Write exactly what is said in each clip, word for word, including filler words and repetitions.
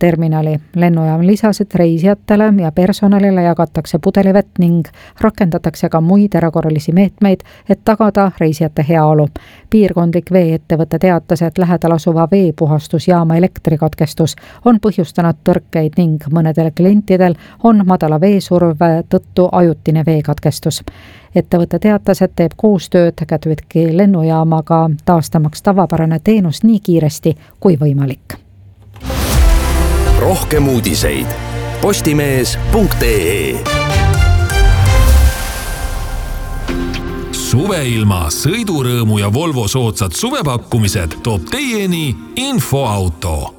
terminali. Lennujaam lisas, et reisijatele ja personalile jagatakse pudelivett ning rakendatakse ka muid erakorralisi meetmeid, et tagada reisijate heaolu. Piirkondlik veeettevõte teatas, et lähedal asuva veepuhastusjaama elektrikatkestus on põhjustanud tõrkeid ning mõnedel klientidel on madala veesurve tõttu ajutine veekatkestus. Ettevõte teatas, et teeb koostööd Gatwicki lennujaamaga taastamaks tavapärane teenus nii kiiresti kui võimalik. Rohkem uudiseid postimees punkt ee. Suveilma, sõidurõõmu ja Volvo soodsad suvepakkumised toob teieni Infoauto.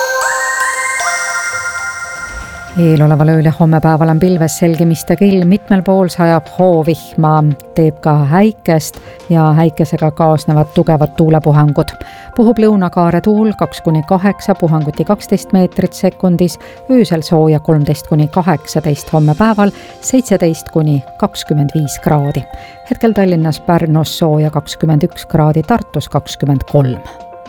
Eeloleval ööl ja hommepäeval on pilves selgimiste kill, mitmel pool sajab hoovihma, teeb ka häikest ja häikesega kaasnevad tugevad tuulepuhangud. Puhub lõunakaare tuul kaks kuni kaheksa, puhanguti kaksteist meetrit sekundis, öösel sooja kolmteist kuni kaheksateist, hommepäeval seitseteist kuni kakskümmend viis kraadi. Hetkel Tallinnas, Pärnus sooja kakskümmend üks kraadi, Tartus kakskümmend kolm.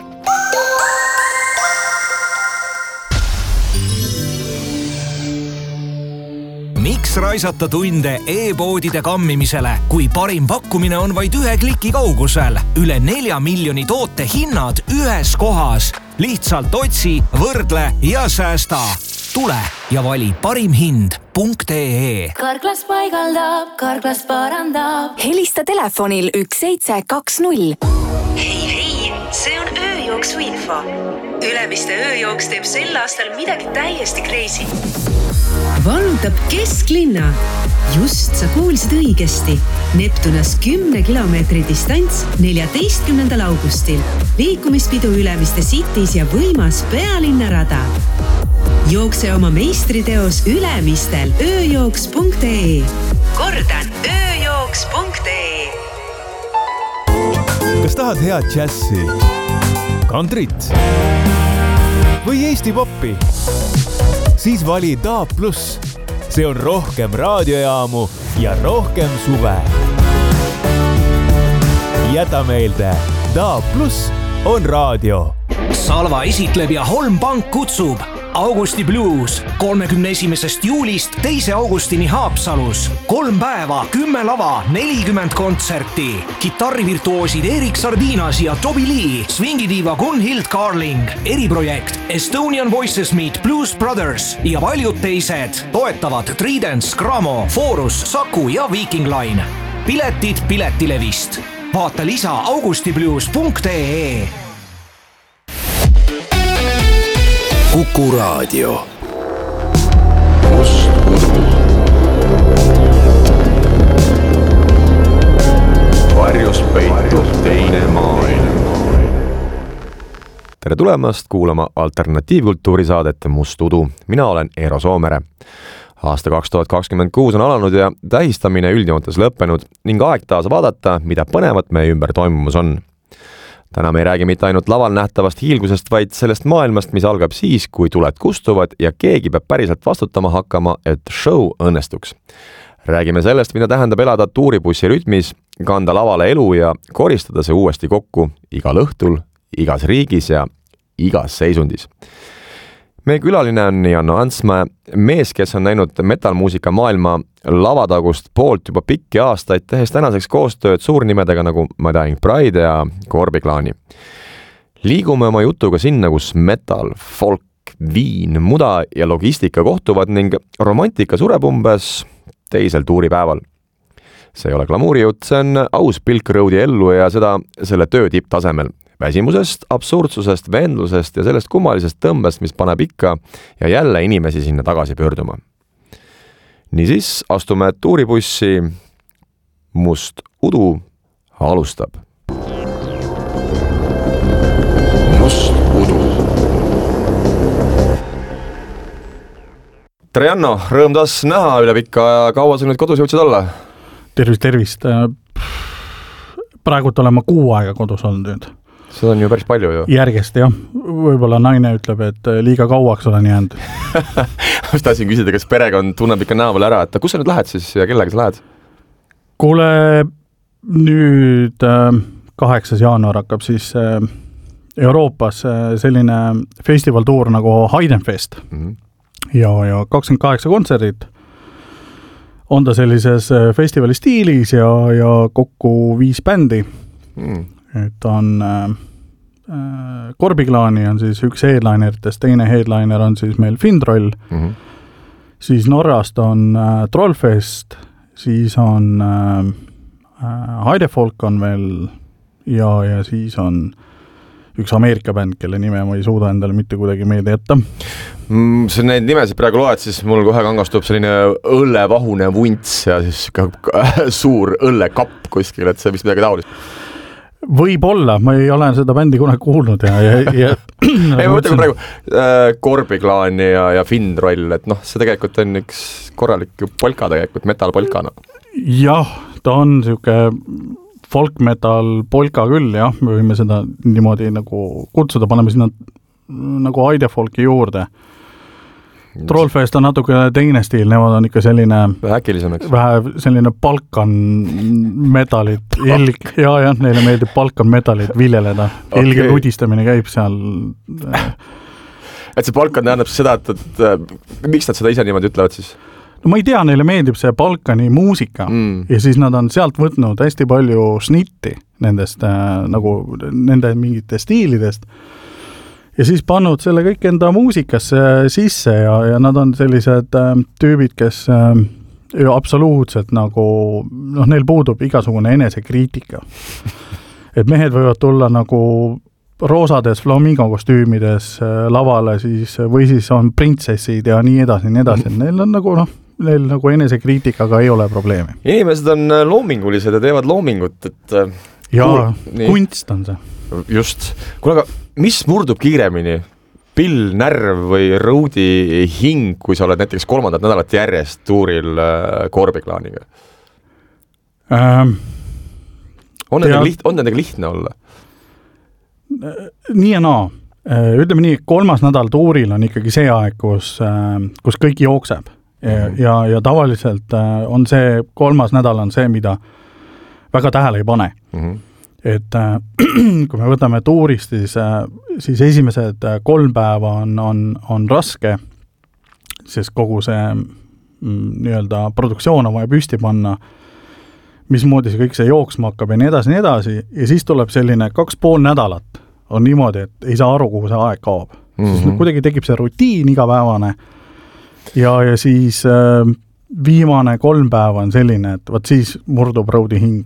Miks raisata tunde e-poodide kammimisele, kui parim pakkumine on vaid ühe kliki kaugusel? Üle nelja miljoni toote hinnad ühes kohas. Lihtsalt otsi, võrdle ja säästa. Tule ja vali parim hind punkt ee. Karklas paigaldab, Karklas parandab. Helista telefonil üks seitse kaks null. Hei, hei, see on ööjooksu info. Ülemiste ööjooks teeb sel aastal midagi täiesti crazy. Vallutab kesklinna. Just sa kuulsid õigesti. Neptunas kümne kilomeetri distants neljateistkümnendal augustil. Liikumispidu Ülemiste Cities ja võimas pealinnarada. Jookse oma meistriteos Ülemistel ööjooks punkt ee. Kordan, ööjooks punkt ee. Kas tahad head džässi, kantrit või Eesti poppi? Siis vali D A B plus. See on rohkem raadiojaamu ja rohkem suve. Jäta meelde, D A B plus on raadio. Salva esitleb ja Holm Pank kutsub Augusti Blues kolmekümne esimesest juulist teise augustini Haapsalus. Kolm päeva, kümme lava, nelikümmend kontserti. Kitarrivirtuoosid Erik Sardinas ja Toby Lee, swingidiiva Gunhild Carling, eriprojekt Estonian Voices Meet Blues Brothers ja paljud teised. Toetavad Tridents, Gramo, Forus, Saku ja Viking Line. Piletid Piletilevist. Vaata lisa augustiblues punkt ee. Kuku Raadio. Varjus peitub teine maailm. Tere tulemast kuulama alternatiivkultuuri saadet Must udu. Mina olen Eero Soomere. Aasta kaks tuhat kakskümmend kuus on alanud ja tähistamine üldjoontes lõppenud ning aeg taas vaadata, mida põnevat meie ümber toimumus on. Täna me ei räägi mitte ainult laval nähtavast hiilgusest, vaid sellest maailmast, mis algab siis, kui tuled kustuvad ja keegi peab päriselt vastutama hakkama, et show õnnestuks. Räägime sellest, mida tähendab elada tuuribussi rütmis, kanda lavale elu ja koristada see uuesti kokku igal õhtul, igas riigis ja igas seisundis. Meie külaline on Janno Antsmäe, mees, kes on näinud metalmuusika maailma lavatagust poolt juba pikki aastaid, tehes tänaseks koostööd suurnimedega nagu Dying Pride ja Korbi klaani. Liigume oma jutuga sinna, kus metal, folk, viin, muda ja logistika kohtuvad ning romantika sureb umbes teisel tuuripäeval. See ei ole glamuurijutt, see on aus pilk Roadi ellu ja seda selle töö tipptasemel. Väsimusest, absurdsusest, vendlusest ja sellest kummalisest tõmbest, mis paneb ikka ja jälle inimesi sinna tagasi pöörduma. Niisiis astume tuuribussi. Must udu alustab. Must udu. Tere Janno, rõõm taas näha üle pikka ja kaua sa nüüd kodus jõudsid olla? Tervist, tervist. Praegult olen ma kuu aega kodus olnud nüüd. See on ju päris palju ju. Järgest, jah. Võib-olla naine ütleb, et liiga kauaks olen jäänud. Ma tahtsin küsida, kas perekond tunneb ikka näoval ära, et kus sa nüüd lähed siis ja kellega sa lähed? Kuule, nüüd kaheksas jaanuar hakkab siis Euroopas selline festivaltuur nagu Heidenfest mm-hmm. ja, ja kakskümmend kaheksa kontserdit on ta sellises festivali stiilis ja, ja kokku viis bändi. Mm. Et on äh, Korbiklaani on siis üks headlineritest, teine headliner on siis meil Findroll, mm-hmm. siis Norrast on äh, Trollfest, siis on äh, Heidefolk on veel ja, ja siis on üks Ameerika bänd, kelle nime ma ei suuda endale mitte kuidagi meelde jätta. Mm, see neid nimesid praegu loed, siis mul kohe kangastub selline õllevahune vunts ja siis suur õllekapp kuskil, et see vist midagi taolist. Võib-olla, ma ei ole seda bändi kunagi kuulnud ja, ja, ja ei, ma mõtlen praegu äh, Korbiklaani ja, ja Findroll, et noh, see tegelikult on üks korralik polka tegelikult, metal-polka. No. Jah, ta on siuke folk metal polka küll, jah, me võime seda niimoodi nagu kutsuda, paneme sinna nagu Heidefolki juurde. Trollfest on natuke teine stiil, nemad on ikka selline vähekilisem, eks? Vähe selline Balkan metalit, ilg, ja, ja, neile meeldib Balkan metalit viljeleda. Okay. Ilge nudistamine käib seal. Et see Balkan tähendab seda, et, et miks nad seda ise niimoodi ütlevad siis? No ma ei tea, neile meeldib see Balkani muusika mm. ja siis nad on sealt võtnud hästi palju snitti nendest äh, nagu nende mingite stiilidest ja siis pannud selle kõik enda muusikasse sisse ja, ja nad on sellised äh, tüübid, kes äh, absoluutselt nagu, noh, neil puudub igasugune enesekriitika. Et mehed võivad tulla nagu roosades flamingo kostüümides äh, lavale siis, või siis on printsessid ja nii edasi, nii edasi. Neil on nagu, noh, neil nagu enesekriitikaga ei ole probleemi. Inimesed on loomingulised ja teevad loomingut, et ja kuul, kunst on see. Just. Kuule, aga mis murdub kiiremini? Pill, närv või Roadi hing, kui sa oled näiteks kolmandat nädalat järjest tuuril Korbiklaaniga? Ähm, on nendega liht, on nendega lihtne olla? Nii ja naa. Ütleme nii, kolmas nädal tuuril on ikkagi see aeg, kus, kus kõik jookseb. Ja, ja, ja tavaliselt on see, kolmas nädal on see, mida väga tähele ei pane. Mm-hmm. Et kui me võtame tuurist, siis, siis esimesed kolm päeva on, on, on raske, sest kogu see nii-öelda produktsioon on vaja püsti panna, mismoodi see kõik see jooksma hakkab ja nii edasi, nii edasi, ja siis tuleb selline kaks pool nädalat on niimoodi, et ei saa aru, kuhu see aeg kaob. Mm-hmm. Siis kuidagi tekib see rutiin igapäevane ja, ja siis äh, viimane kolm päeva on selline, et võt siis murdub Roadi hing.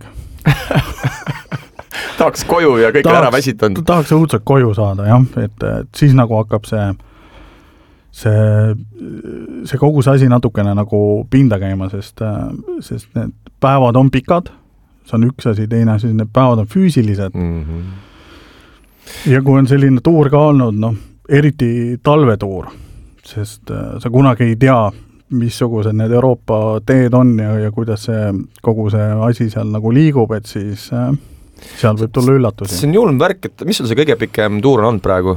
Tahaks koju ja kõik tahaks, ära väsitanud. Tahaks õudselt koju saada, jah, et, et siis nagu hakkab see, see, see kogu see asi natukene nagu pinda käima, sest, sest need päevad on pikad, see on üks asi, teine asi, need päevad on füüsilised. Mm-hmm. Ja kui on selline tuur ka olnud, noh, eriti talvetuur, sest sa kunagi ei tea, missugused need Euroopa teed on ja, ja kuidas see, kogu see asi seal nagu liigub, et siis äh, seal võib tulla üllatusi. See on julm värk, et mis sul see kõige pikem tuur on olnud praegu?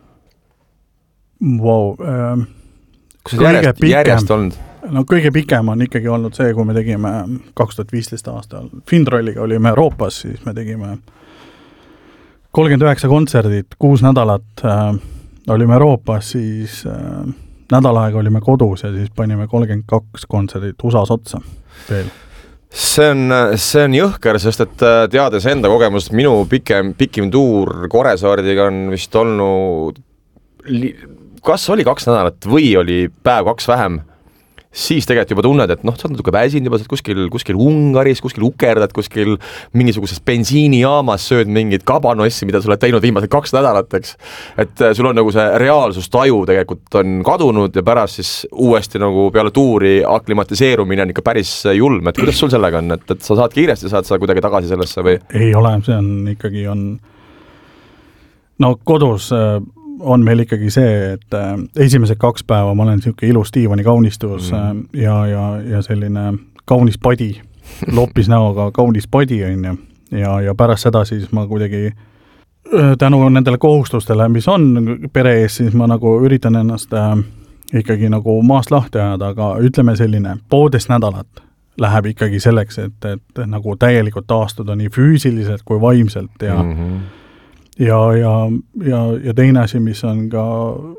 Wow, äh, kus on järjest, pikem, järjest olnud? No kõige pikem on ikkagi olnud see, kui me tegime kaks tuhat viisteist aastal. Findrolliga olime Euroopas, siis me tegime kolmkümmend üheksa kontserdit, kuus nädalat äh, olime Euroopas, siis äh, nädal aega olime kodus ja siis panime kolmkümmend kaks kontserdit U S A-s otsa veel. See on, see on jõhker, sest et teades enda kogemust, minu pikem, pikim tuur Koresaardiga on vist olnud, kas oli kaks nädalat või oli päev kaks vähem, siis tegelikult juba tunned, et noh, sa oled natuke väsinud juba, kuskil, kuskil Ungaris, kuskil ukerdad, kuskil mingisuguses bensiinijaamas sööd mingid kabanossi, mida sa oled teinud viimased kaks nädalat, eks. Et sul on nagu see reaalsustaju tegelikult on kadunud ja pärast siis uuesti nagu peale tuuri aklimatiseerumine on ikka päris julm, et kuidas sul sellega on, et, et sa saad kiiresti, saad sa kuidagi tagasi sellesse või? Ei ole, see on ikkagi on, no kodus on meil ikkagi see, et äh, esimesed kaks päeva ma olen niisugune ilus diivani kaunistus mm. äh, ja, ja, ja selline kaunis padi, loppis näoga kaunis padi on ja, ja, ja pärast seda siis ma kuidagi äh, tänu nendele kohustustele, mis on pere ees, siis ma nagu üritan ennast äh, ikkagi nagu maast lahti ajada, aga ütleme selline poolteist nädalat läheb ikkagi selleks, et, et nagu täielikult taastuda nii füüsiliselt kui vaimselt ja mm-hmm. ja, ja, ja, ja teine asi, mis on ka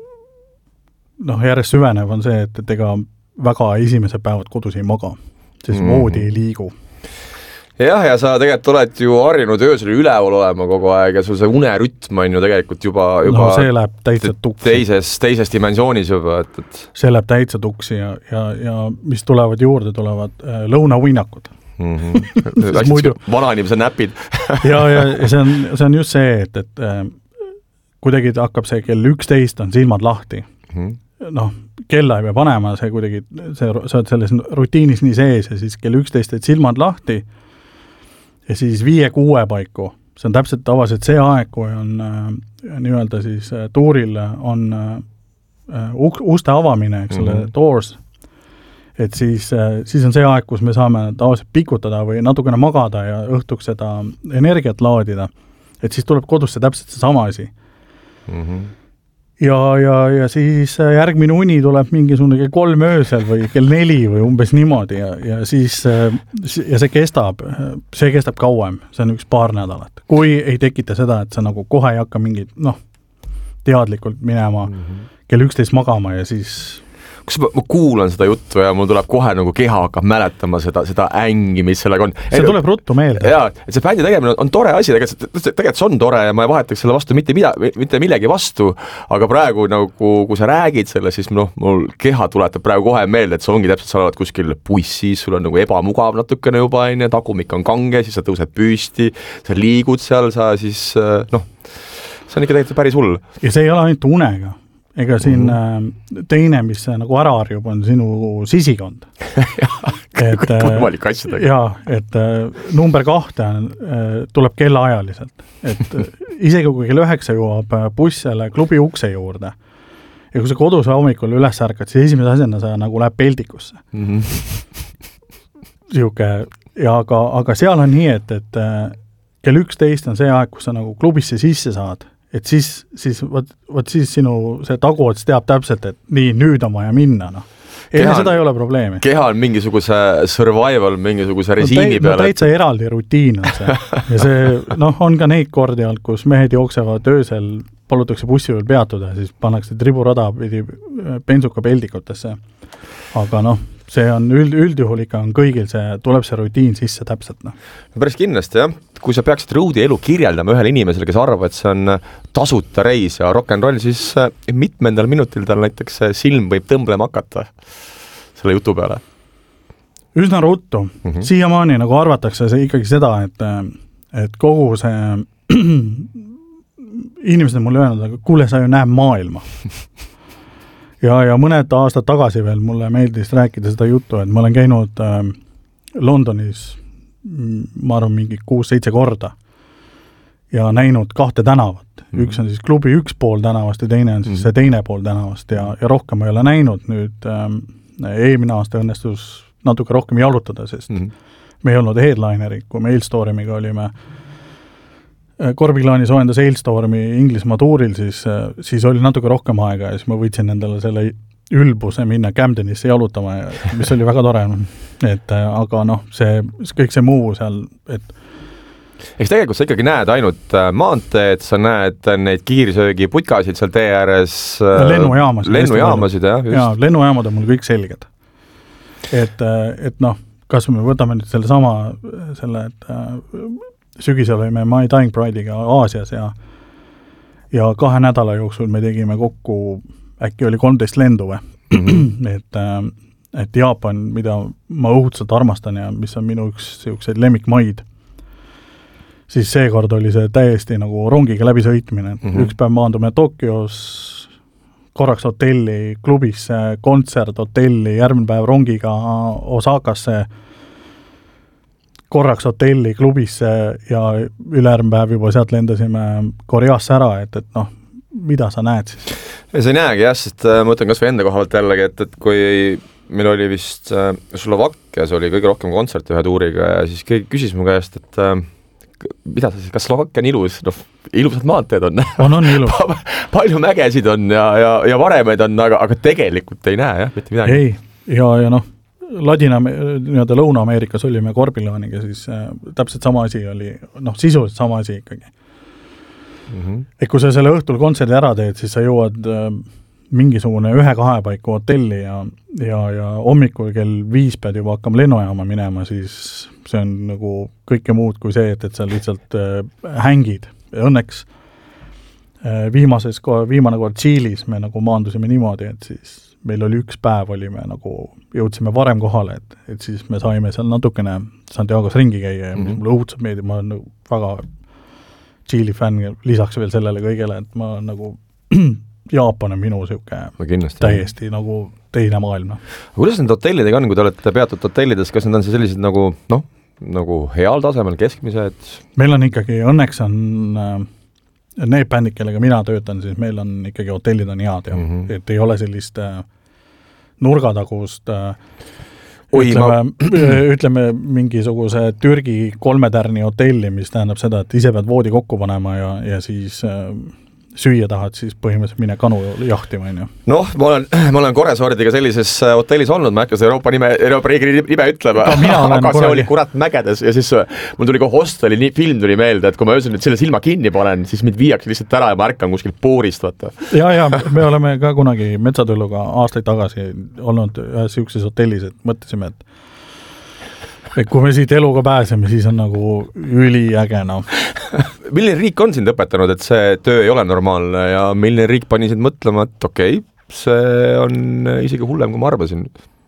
noh, järjest süvenev on see, et, et ega väga esimesed päevad kodus ei maga, siis mm. voodi ei liigu. Jah, ja sa tegelikult oled ju harjunud öösel üleval olema kogu aeg ja sul see unerütm on ju tegelikult juba, juba no see läheb täitsa tuksi. Teises, teises dimensioonis juba. Et, et... See läheb täitsa tuksi ja, ja, ja mis tulevad juurde, tulevad äh, lõunauinnakud. Mm-hmm. muidu... Vanainimese näpid. ja, ja, ja see, on, see on just see, et, et äh, kuidagi hakkab see kell üksteist on silmad lahti. Mm-hmm. Noh, kella ei pea panema, see kuidagi, see, sa oled selles rutiinis nii sees ja siis kell üksteist et silmad lahti ja siis viie-kuue paiku, see on täpselt tavaliselt see aeg, kui on äh, nii-öelda siis äh, tuuril on äh, uk, uste avamine, eks ole, mm-hmm. doors, et siis, äh, siis on see aeg, kus me saame tavaliselt pikutada või natukene magada ja õhtuks seda energiat laadida, et siis tuleb kodusse täpselt see sama asi. Mm-hmm. Ja, ja, ja siis järgmine uni tuleb mingisugune kell kolm öösel või kell neli või umbes niimoodi ja, ja siis ja see kestab, see kestab kauem, see on üks paar nädalat. Kui ei tekita seda, et sa nagu kohe ei hakka mingit, noh, teadlikult minema mm-hmm. kell üksteist magama ja siis... Kus ma, ma kuulan seda juttu ja mul tuleb kohe nagu keha hakkab mäletama seda, seda ängi, mis sellega on. See ei, tuleb ruttu meelde. Jaa, et see bändi tegemine on, on tore asi, tegelikult, tegelikult see on tore ja ma ei vahetaks selle vastu mitte, mida, mitte millegi vastu, aga praegu nagu, kui sa räägid selle, siis noh, mul keha tuletab praegu kohe meelde, et see ongi täpselt, sa oled kuskil bussis, sul on nagu ebamugav natukene juba, enne, tagumik on kange, siis sa tõused püsti, sa liigud seal, sa siis noh, see on ikka tegelikult päris hull. Ja see ei ole ainult unega. Ega siin mm-hmm. teine, mis nagu ära harjub, on sinu sisikond. et, võimalik asjadega. Jaa, et number kahte on, tuleb kellaajaliselt. Et isegi kui kell üheksa jõuab buss selle klubi ukse juurde ja kui sa kodus hommikul üles ärkad, siis esimese asjana sa nagu läheb peldikusse. Mm-hmm. Siuke, ja aga, aga seal on nii, et, et kell üksteist on see aeg, kus sa nagu klubisse sisse saad. Et siis, siis, võt, võt siis sinu see taguots teab täpselt, et nii, nüüd on vaja minna, noh. Enne seda ei ole probleemi. Keha on mingisuguse survival, mingisuguse resiimi no, peale. No täitsa eraldi rutiin on see. Ja see, noh, on ka neid kordi olnud, kus mehed jooksevad öösel, palutakse bussi veel peatuda, siis pannakse triburada pidi bensuka peldikutesse. Aga noh, see on üld, üldjuhul ikka on kõigil see, tuleb see rutiin sisse täpselt. No. Päris kindlasti, jah. Kui sa peaksid roadi elu kirjeldama ühele inimesele, kes arvab, et see on tasuta reis ja rock and roll, siis mitmendal minutil tal näiteks silm võib tõmblema hakata selle jutu peale? Üsna ruttu. Mm-hmm. Siiamaani nagu arvatakse see ikkagi seda, et, et kogu see inimesed on mulle öelnud, aga kuule, sa ju näeb maailma. Ja, ja mõned aastad tagasi veel mulle meeldis rääkida seda juttu, et ma olen käinud äh, Londonis ma arvan mingi kuus-seitse korda ja näinud kahte tänavat. Mm-hmm. Üks on siis klubi üks pool tänavast ja teine on siis mm-hmm. see teine pool tänavast ja, ja rohkem ma ei ole näinud. Nüüd ähm, eelmine aasta õnnestus natuke rohkem jalutada, sest mm-hmm. me ei olnud headlinerid, kui me Hailstormiga olime Korbiklaani soojendas Hailstormi Inglismaa tuuril, siis, siis oli natuke rohkem aega ja siis ma võitsin endale selle ülbuse minna Camdenisse jalutama, mis oli väga tore. Et, aga noh, see, kõik see muu seal, et eks tegelikult sa ikkagi näed ainult maanteed, sa näed neid kiirsöögi putkasid seal tee ääres. Lennujaamasid. Lennujaamasid, jah. Just. Ja, lennujaamad on mul kõik selged. Et, et noh, kas me võtame nüüd selle sama, selle, et sügisel olime My Dying Pride'iga Aasias ja, ja kahe nädala jooksul me tegime kokku äkki oli kolmteist lendu või, mm-hmm. et, et Jaapan, mida ma õudselt armastan ja mis on minu üks selliseid lemmikmaid, siis seekord oli see täiesti nagu rongiga läbi sõitmine. Mm-hmm. Üks päev maandume Tokios, korraks hotelli, klubisse, kontsert, hotelli, järgmine päev rongiga Osakasse, korraks hotelli, klubisse ja ülejärgmine päev juba sealt lendasime Koreasse ära, et, et noh, mida sa näed siis? Ja sa ei näegi jah, sest äh, ma mõtlen kas või enda kohavalt jällegi, et, et kui meil oli vist äh, Slovakkias oli kõige rohkem kontserte ühe tuuriga ja siis keegi küsis mu käest, et äh, mida sa siis, kas Slovakkia on ilus? No, ilusad maanteed on. On, on ilus. Palju mägesid on ja, ja, ja varemeid on, aga, aga tegelikult ei näe jah, mitte midagi. Ei, ja, ja noh, Ladina, nii-öelda Lõuna-Ameerikas olime Korbilaaniga, siis äh, täpselt sama asi oli, noh, sisuliselt sama asi ikkagi. Mm-hmm. Et kui sa selle õhtul kontserdi ära teed, siis sa jõuad äh, mingisugune ühe-kahe paiku hotelli ja, ja, ja hommikul kell viis pead juba hakkama lennujaama minema, siis see on nagu kõike muud kui see, et, et sa lihtsalt äh, hängid. Ja õnneks äh, viimases, viimane kord Tšiilis me nagu maandusime niimoodi, et siis meil oli üks päev, olime nagu, jõudsime varem kohale, et, et siis me saime seal natukene Santiagos ringi käia ja mm-hmm. mulle õudselt meeldib, ma olen nagu väga Tšiili fänn, lisaks veel sellele kõigele, et ma nagu Jaapan on minu siuke täiesti nagu teine maailm. Kuidas need hotellidega on, kui te olete peatud hotellides, kas need on sellised nagu, noh, nagu heal tasemel, keskmised? Meil on ikkagi, õnneks on need bändid, kellega mina töötan, siis meil on ikkagi hotellid on head ja mm-hmm. et ei ole sellist äh, nurgatagust äh, Oi, ütleme, ma... ütleme mingisuguse Türgi kolmetärni hotelli, mis tähendab seda, et ise pead voodi kokku panema ja, ja siis äh, süüa tahad, siis põhimõtteliselt mine kanu jahtima, on ju. Noh, ma olen, ma olen Koresordiga sellises hotellis olnud, ma äkki Euroopa nime, Euroopa riigi nime ütlema, aga kuragi. See oli kurat mägedes ja siis mul tuli ka hosteli nii, film tuli meelde, et kui ma öösel nüüd selle silma kinni panen, siis mind viiakse lihtsalt ära ja ma ärkan kuskil puurist, vaata. Ja, ja me oleme ka kunagi Metsatõlluga aastaid tagasi olnud ühes siukses hotellis, et mõtlesime, et et kui me siit eluga pääseme, siis on nagu üliäge, noh. Milline riik on sind õpetanud, et see töö ei ole normaalne ja milline riik pani sind mõtlema, et okei, okay, see on isegi hullem, kui ma arvasin?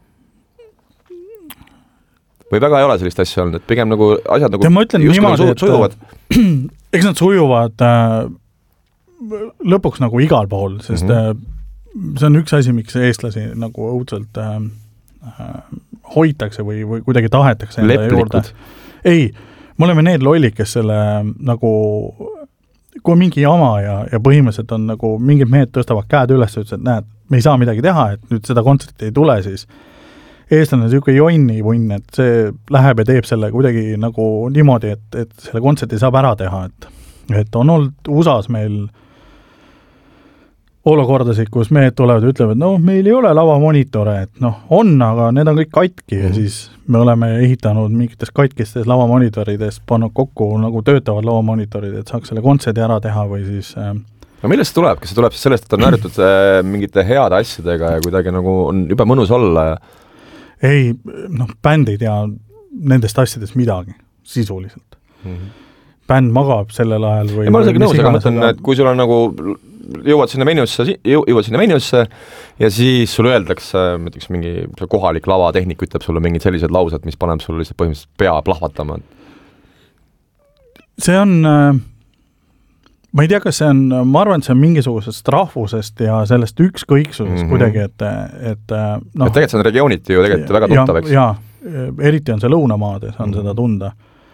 Või väga ei ole sellist asja olnud, et pigem nagu asjad nagu just niimoodi, nagu sujuvad? Eks nad sujuvad äh, lõpuks nagu igal pool, sest mm-hmm. äh, see on üks asi, miks eestlasi nagu õudselt äh, hoitakse või, või kuidagi tahetakse enda juurde. Ei, me oleme need lollid, kes selle nagu, kui on mingi jama ja, ja põhimõtteliselt on nagu mingid mehed tõstavad käed üles ja ütlevad, et näed, me ei saa midagi teha, et nüüd seda kontserti ei tule, siis eestlane on siuke jonni vunn, et see läheb ja teeb selle kuidagi nagu niimoodi, et, et selle kontserti saab ära teha, et, et on olnud U S A-s meil olukordasid, kus mehed tulevad ja ütlevad, no meil ei ole lavamonitore, et noh, on, aga need on kõik katki mm. ja siis me oleme ehitanud mingites katkistes lavamonitoridest, pannud kokku nagu töötavad lavamonitorid, et saaks selle kontserdi ära teha või siis äh... no millest see tuleb? Kas see tuleb siis sellest, et on närjutud äh, mingite heade asjadega ja kuidagi nagu on juba mõnus olla? Ja... ei, noh, bänd ei tea nendest asjadest midagi, sisuliselt. Mm. Bänd magab sellel ajal või... ja ma olen sellega nõus, aga mõtlen, et kui sul on nagu jõuad sinna menusse, jõuad sinna menusse ja siis sulle öeldakse, näiteks mingi kohalik lavatehnik ütleb sulle mingid sellised laused, mis paneb sulle lihtsalt põhimõtteliselt pea plahvatama. See on, ma ei tea, kas see on, ma arvan, et see on mingisugusest rahvusest ja sellest ükskõiksusest mm-hmm. kuidagi, et, et noh. Et tegelikult see on regiooniti ju tegelikult väga tuttav, eks? Jaa, eriti on see lõunamaades, on mm-hmm. seda tunda.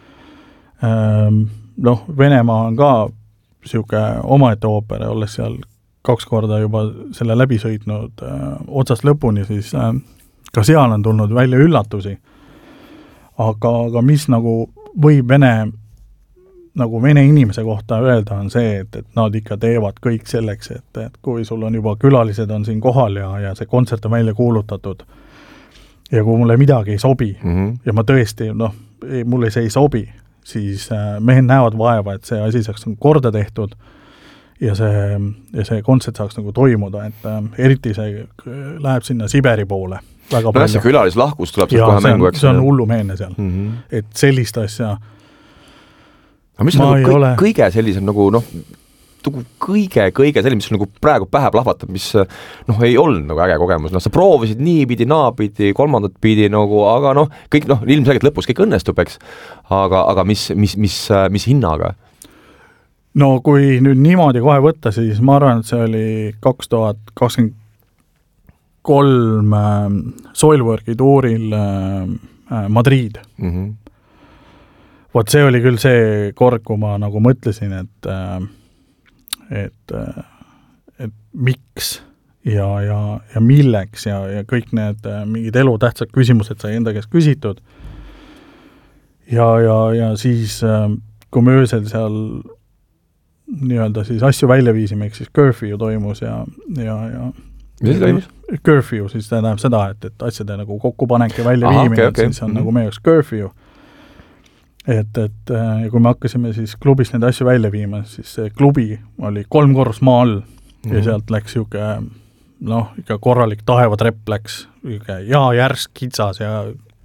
Noh, Venemaa on ka siuke omaette ooper, olles seal kaks korda juba selle läbi sõitnud äh, otsast lõpuni, siis äh, ka seal on tulnud välja üllatusi. Aga, aga mis nagu võib vene, nagu vene inimese kohta öelda on see, et, et nad ikka teevad kõik selleks, et, et kui sul on juba külalised on siin kohal ja, ja see kontsert on välja kuulutatud ja kui mulle midagi ei sobi mm-hmm. ja ma tõesti, noh, mulle see ei sobi, siis mehed näevad vaeva, et see asi saaks korda tehtud ja see, ja see kontsert saaks nagu toimuda, et äh, eriti see läheb sinna Siberi poole väga palju. No see külalislahkus tuleb seal kohe mängu, eks? See on hullumeelne seal, mm-hmm. et sellist asja aga mis on nagu kõik, ole... kõige sellisem nagu noh, kõige, kõige selline, mis nagu praegu pähe plahvatab, mis noh, ei olnud nagu äge kogemus, noh, sa proovisid nii pidi, naapidi, kolmandat pidi nagu, aga noh, kõik noh, ilmselgelt lõpus kõik õnnestub, eks, aga, aga mis, mis, mis, mis hinnaga? No kui nüüd niimoodi kohe võtta, siis ma arvan, et see oli kaks tuhat kakskümmend kolm äh, Soilworki tuuril äh, Madrid. Mm-hmm. Vot see oli küll see kord, kui ma nagu mõtlesin, et äh, et, et miks ja, ja, ja milleks ja, ja kõik need mingid elutähtsad küsimused sai enda käest küsitud. Ja, ja, ja siis, kui me öösel seal nii-öelda siis asju välja viisime, ehk siis curfew toimus ja, ja, ja mis toimus? Curfew, siis ta tähendab seda, et, et asjade nagu kokkupanek ja välja viimine, okay, okay. siis on mm-hmm. nagu meie jaoks curfew. et, et ja kui me hakkasime siis klubist neid asju välja viima, siis see klubi oli kolm korrus maa all mm-hmm. ja sealt läks siuke noh, ikka korralik taevatrepp läks, ja järsk kitsas ja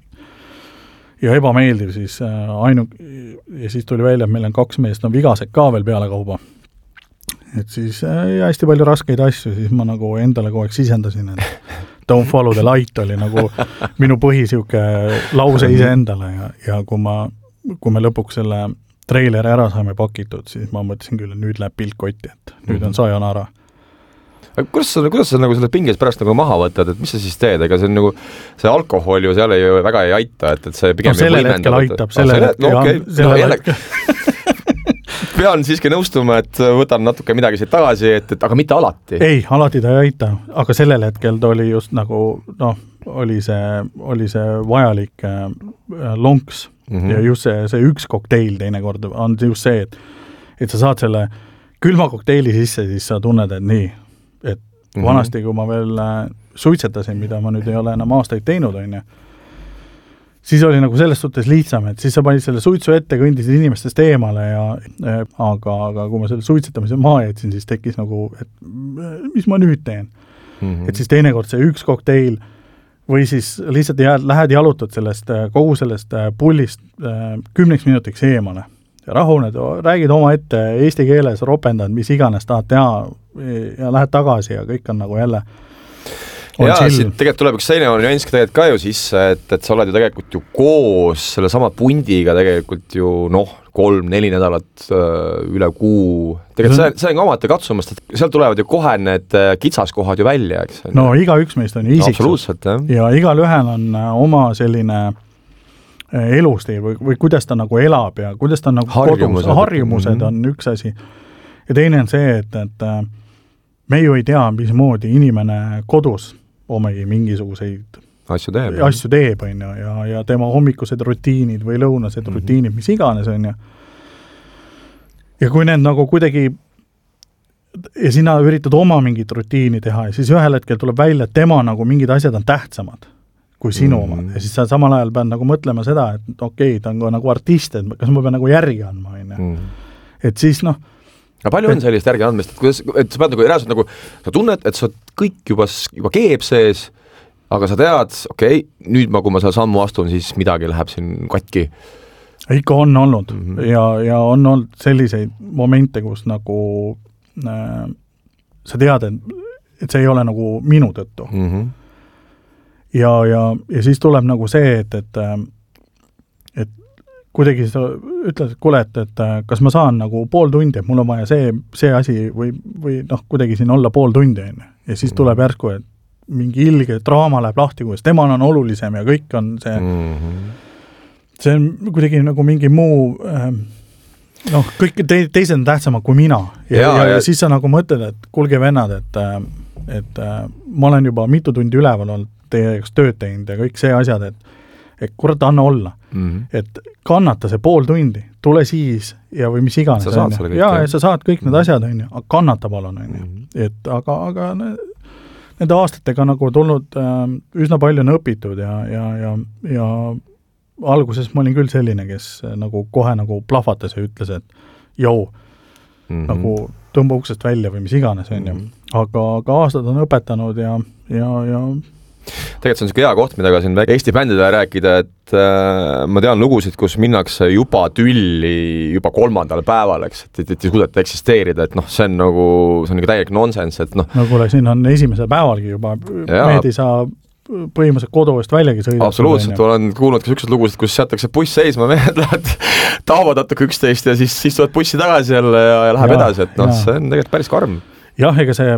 ja ebameeldiv siis ainu- ja siis tuli välja, et meil on kaks meest on vigased ka veel peale kauba. Et siis ja hästi palju raskeid asju, siis ma nagu endale kogu aeg sisendasin, et don't follow the light oli nagu minu põhisiuke lause ise endale ja, ja kui ma, kui me lõpuks selle treileri ära saime pakitud, siis ma mõtlesin küll, et nüüd läheb pilt kotti, et nüüd on sayonara. Kuidas sa, kuidas sa nagu selle pinges pärast nagu maha võtad, et mis sa siis teed, ega see on nagu, see alkohol ju seal ei, väga ei aita, et, et see pigem no sellel hetkel aitab, sellel hetkel no, okay. no, hetkel. Pean siiski nõustuma, et võtan natuke midagi siit tagasi, et, et aga mitte alati. Ei, alati ta ei aita, aga sellel hetkel ta oli just nagu, noh, oli see, oli see vajalik äh, lonks mm-hmm. ja just see, see üks kokteil teinekord on just see, et, et sa saad selle külma kokteili sisse, siis sa tunned, et nii, et mm-hmm. vanasti, kui ma veel äh, suitsetasin, mida ma nüüd ei ole enam aastaid teinud, on ju, siis oli nagu selles suhtes lihtsam, et siis sa panid selle suitsu ette, kõndisid inimestest eemale ja äh, aga, aga kui ma selle suitsetamise maha jätsin, siis tekkis nagu, et mis ma nüüd teen? Mm-hmm. Et siis teinekord see üks kokteil või siis lihtsalt jääd, lähed jalutad sellest, kogu sellest pullist äh, kümneks minutiks eemale ja rahuned, räägid oma ette eesti keeles, ropendad, mis iganes tahad teha ja lähed tagasi ja kõik on nagu jälle ja siit tegelikult tuleb üks selline nüanss tegelikult ka ju sisse, et, et sa oled ju tegelikult ju koos selle sama pundiga tegelikult ju noh, kolm-neli nädalat üle kuu. Tegelikult see, see on ka omate katsumast, et seal tulevad ju kohe need kitsaskohad ju välja, eks? No iga üks meist on ju isiksus. Absoluutselt, jah. Ja igal ühel on oma selline elustiil või, või kuidas ta nagu elab ja kuidas ta nagu harjumused, kodus, harjumused on üks asi. Ja teine on see, et, et me ju ei tea, mismoodi inimene kodus omegi mingisuguseid asju teeb, asju teeb on ju, ja, ja tema hommikused rutiinid või lõunased mm-hmm. rutiinid, mis iganes on ju. Ja kui need nagu kuidagi ja sina üritad oma mingit rutiini teha ja siis ühel hetkel tuleb välja, et tema nagu mingid asjad on tähtsamad kui sinu mm-hmm. omad. Ja siis sa samal ajal pead nagu mõtlema seda, et okei, ta on nagu artist, et kas ma pean nagu järgi andma, on ju. Mm-hmm. Et siis noh, aga palju on sellist järgi andmist, et, kuidas, et sa pead nagu reaalselt nagu, sa tunned, et sa kõik juba, juba keeb sees, aga sa tead, okei, nüüd ma, kui ma selle sammu astun, siis midagi läheb siin katki. Ikka on olnud mm-hmm. ja, ja on olnud selliseid momente, kus nagu äh, sa tead, et, et see ei ole nagu minu tõttu. Mm-hmm. Ja, ja, ja siis tuleb nagu see, et, et, et kuidagi sa ütled, et kuule, et, et kas ma saan nagu pool tundi, et mul on vaja see, see asi või, või noh, kuidagi siin olla pool tundi enne. Ja siis tuleb järsku, et mingi ilge draama läheb lahti, kuidas tema on olulisem ja kõik on see, mm-hmm. see on kuidagi nagu mingi muu, noh, kõik te, teised on tähtsamad kui mina. Ja, ja, ja, ja siis sa nagu mõtled, et kulge vennad, et, et ma olen juba mitu tundi üleval olnud teie jaoks tööd teinud ja kõik see asjad, et, et kurat, anna olla. Mm-hmm. Et kannata see pool tundi, tule siis ja või mis iganes. Sa saad selle kõik. Ja, ja sa saad kõik need asjad, on ju, aga kannata palun, on ju. Et aga, aga nende aastatega nagu tulnud äh, üsna palju on õpitud ja, ja, ja, ja alguses ma olin küll selline, kes nagu kohe nagu plahvatas ja ütles, et jou, mm-hmm. nagu tõmba uksest välja või mis iganes, on ju. Aga, aga aastad on õpetanud ja, ja, ja tegelikult see on niisugune hea koht, mida ka siin Eesti bändidele rääkida, et äh, ma tean lugusid, kus minnakse juba tülli juba kolmandal päeval, eks, et, et, et ei suudeta eksisteerida, et noh, see on nagu, see on nagu täielik nonsense, et noh. No kuule, siin on esimesel päevalgi juba, mehed ei saa põhimõtteliselt koduvest väljagi sõida. Absoluutselt, olen kuulnud ka sellised lugusid, kus seatakse buss seisma, mehed lähevad taavad natuke üksteist ja siis istuvad bussi tagasi jälle ja, ja läheb ja, edasi, et noh, see on tegelikult päris karm. Jah, ega see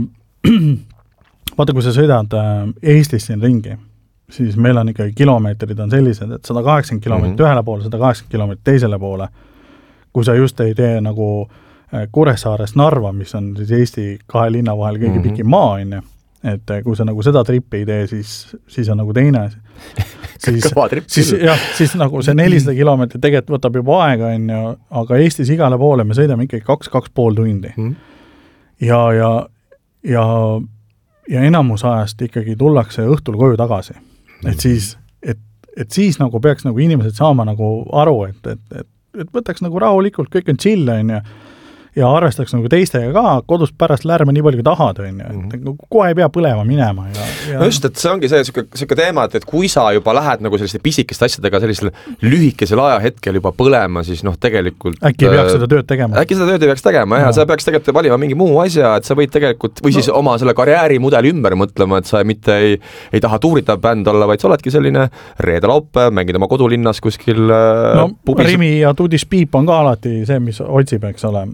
vaata, kui sa sõidad Eestis siin ringi, siis meil on ikkagi kilomeetrid on sellised, et sada kaheksakümmend kilomeetrit mm-hmm. ühele poole, sada kaheksakümmend kilomeetrit teisele poole. Kui sa just ei tee nagu Kuressaarest Narva, mis on siis Eesti kahe linna vahel kõige mm-hmm. pikim maa, on ju. Et kui sa nagu seda trippi ei tee, siis, siis on nagu teine asi. Siis, siis, jah, siis nagu see nelisada kilomeetrit tegelikult võtab juba aega, on ju, aga Eestis igale poole me sõidame ikkagi kaks, kaks pool tundi. Mm-hmm. Ja, ja, ja ja enamus ajast ikkagi tullakse õhtul koju tagasi. Et siis, et, et siis nagu peaks nagu inimesed saama nagu aru, et, et, et, et võtaks nagu rahulikult, kõik on chill, on ju, ja arvestaks nagu teistega ka, kodus pärast lärme nii palju kui tahad, on ju, et nagu kohe ei pea põlema minema. Ja, ja... no just, et see ongi see selline teema, et, et kui sa juba lähed nagu selliste pisikeste asjadega sellisel lühikesel ajahetkel juba põlema, siis noh, tegelikult... Äkki ei peaks seda tööd tegema. Äkki seda tööd ei peaks tegema, ja, ja sa peaks tegelikult valima mingi muu asja, et sa võid tegelikult, või siis no. oma selle karjäärimudeli ümber mõtlema, et sa mitte ei, ei taha tuuritav bänd olla, vaid sa oledki selline reede-laupäev, mängid oma kodulinnas kuskil no, pubis. Rimi ja Tudis Piip on ka alati see, mis otsib, eks ole.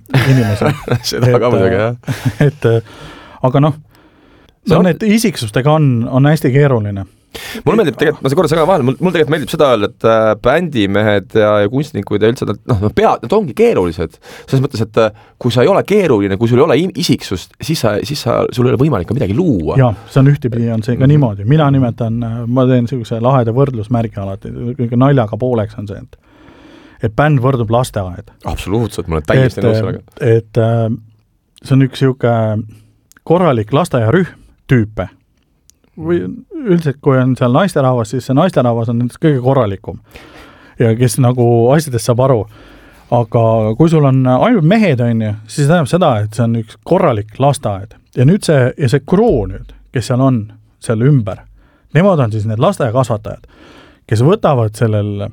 seda et, ka muidugi, jah. Et, aga noh, see on, et isiksustega on, on hästi keeruline. Mulle meeldib tegelikult, ma see korra segan vahel, mul, mul tegelikult meeldib seda öelda, et äh, bändimehed ja, ja kunstnikud ja üldse, noh, pea, nad ongi keerulised. Selles mõttes, et äh, kui sa ei ole keeruline, kui sul ei ole isiksust, siis, sa, siis sa, sul ei ole võimalik ka midagi luua. Jah, see on ühtepidi, on see ka niimoodi. Mina nimetan, ma teen sellise laheda võrdlusmärgi alati, naljaga pooleks on see, et et bänd võrdub lasteaed. Absoluutselt, ma olen täiesti nõus sellega. Et äh, see on üks siuke korralik lasteaiarühm tüüpe. Või üldiselt, kui on seal naisterahvas, siis see naisterahvas on nendest kõige korralikum. Ja kes nagu asjadest saab aru. Aga kui sul on ainult mehed, on ju, siis tähendab seda, et see on üks korralik lasteaed. Ja nüüd see, ja see kroo nüüd, kes seal on, seal ümber, nemad on siis need lasteaiakasvatajad, kes võtavad sellel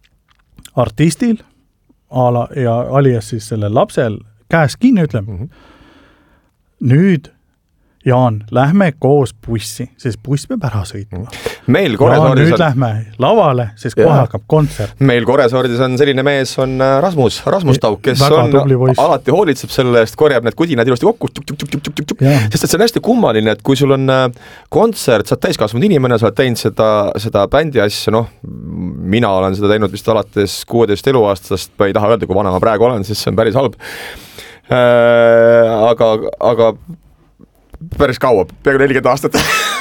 artistil ala, ja alias siis sellel lapsel käes kinni, ütleb, mm-hmm. nüüd Jaan, lähme koos bussi, sest buss peab ära sõitma. Meil Jaan, nüüd on... lähme lavale, sest kohe hakkab kontsert. Meil Koresordis on selline mees, on Rasmus, Rasmus Tauk, kes on alati hoolitseb selle eest, korjab need kudinad ilusti kokku, tuk, tuk, tuk, tuk, tuk, tuk. Sest et see on hästi kummaline, et kui sul on kontsert, sa oled täiskasvanud inimene, sa oled teinud seda, seda bändi asja, noh, mina olen seda teinud vist alates kuueteist eluaastast, ma ei taha öelda, kui vana ma praegu olen, siis see on päris halb. Äh, aga, aga päris kaua, peaaegu nelikümmend aastat.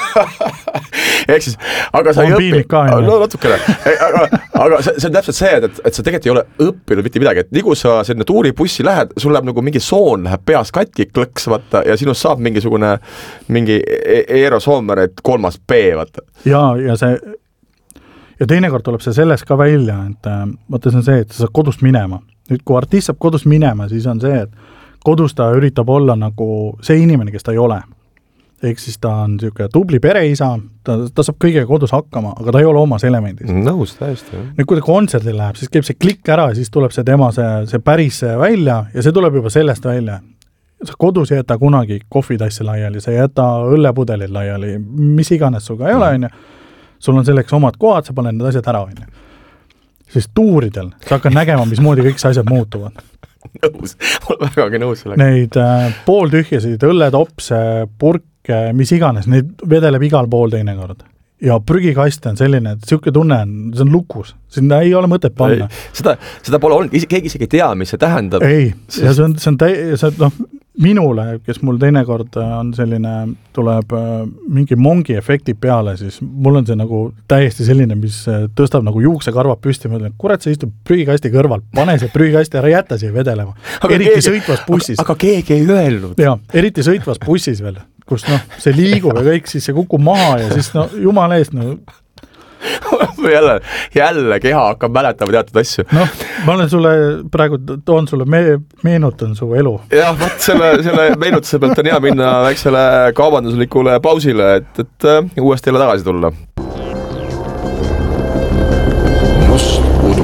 Ehk siis, aga sa on ei õpi, no natukene, aga, aga see, see on täpselt see, et, et sa tegelikult ei ole õppinud mitte midagi, et nii kui sa selline tuuribussi lähed, sul läheb nagu mingi soon läheb peas katki klõks, vaata, ja sinust saab mingisugune mingi Eero Soomer, et kolmas B, vaata. Ja, ja see, ja teinekord tuleb see sellest ka välja, et vaata see on see, et sa saad kodust minema. Nüüd, kui artist saab kodust minema, siis on see, et kodus ta üritab olla nagu see inimene, kes ta ei ole. Ehk siis ta on niisugune tubli pereisa, ta, ta saab kõige kodus hakkama, aga ta ei ole omas elemendis. Nõus, täiesti. Nüüd, kui ta kontserdil läheb, siis käib see klikk ära, siis tuleb see tema see, see päris välja ja see tuleb juba sellest välja. Sa kodus ei jäta kunagi kohvitassi laiali, sa ei jäta õllepudelid laiali, mis iganes suga ei ole, on ju. Sul on selleks omad kohad, sa paned need asjad ära, on ju. Siis tuuridel sa hakkad nägema, mismoodi kõik see asjad muutuvad. Nõus, ma olen vägagi nõus sellega. Neid äh, pooltühjasid, õlletopse, purke, mis iganes, neid vedeleb igal pool teinekord. Ja prügikast on selline, et siuke tunne on, see on lukus, sinna ei ole mõtet panna. Ei, seda, seda pole olnud, keegi isegi ei tea, mis see tähendab. Ei, sest... ja see on, see on täi, see, noh, minule, kes mul teinekord on selline, tuleb mingi mongi efekti peale, siis mul on see nagu täiesti selline, mis tõstab nagu juuksekarvad püsti, ma ütlen, kurat, see istub prügikasti kõrval, pane see prügikasti ära, jätta siia vedelema. Aga eriti keegi, sõitvas bussis. Aga, aga keegi ei öelnud. Jaa, eriti sõitvas bussis veel, kus noh, see liigub ja kõik, siis see kukub maha ja siis no jumala eest, no jälle, jälle keha hakkab mäletama teatud asju. Noh, ma olen sulle praegu, toon sulle, me, meenutan su elu. Jah, vaat selle, selle meenutuse pealt on hea minna väiksele kaubanduslikule pausile, et, et uuesti jälle tagasi tulla. Must udu.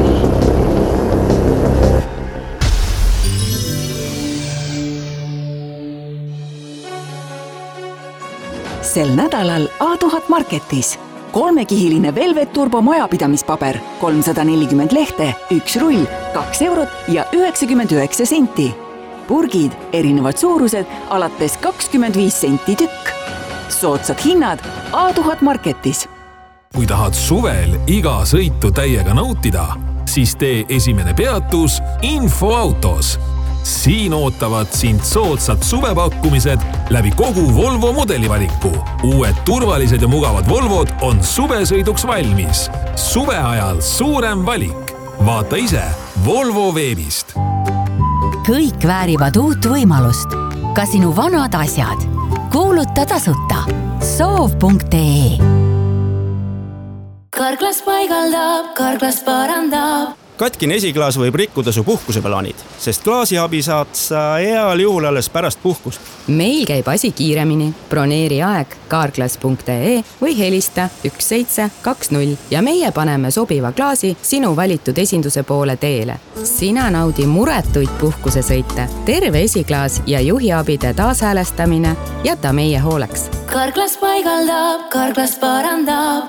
Sel nädalal A tuhat Marketis. Kolmekihiline Velvet Turbo majapidamispaber, kolmsada nelikümmend lehte, üks rull, kaks eurot ja üheksakümmend üheksa senti. Purgid, erinevad suurused, alates kakskümmend viis senti tükk. Soodsad hinnad A tuhat Marketis. Kui tahad suvel iga sõitu täiega nautida, siis tee esimene peatus Infoautos. Siin ootavad sind soodsad suvepakkumised läbi kogu Volvo mudelivaliku. Uued turvalised ja mugavad Volvod on suvesõiduks valmis. Suve ajal suurem valik. Vaata ise Volvo veebist. Kõik väärivad uut võimalust. Ka sinu vanad asjad. Kuuluta tasuta. soov punkt ee Karklas paigaldab, Karklas parandab. Katkine esiklaas võib rikkuda su puhkuseplaanid, sest klaasiabi saad sa heal juhul alles pärast puhkust. Meil käib asi kiiremini. Broneeri aeg karklas punkt ee või helista üks seitse kaks null ja meie paneme sobiva klaasi sinu valitud esinduse poole teele. Sina naudi muretuid puhkusesõite. Terve esiklaas ja juhiabide taashäälestamine jäta meie hooleks. Karklas paigaldab, Karklas parandab.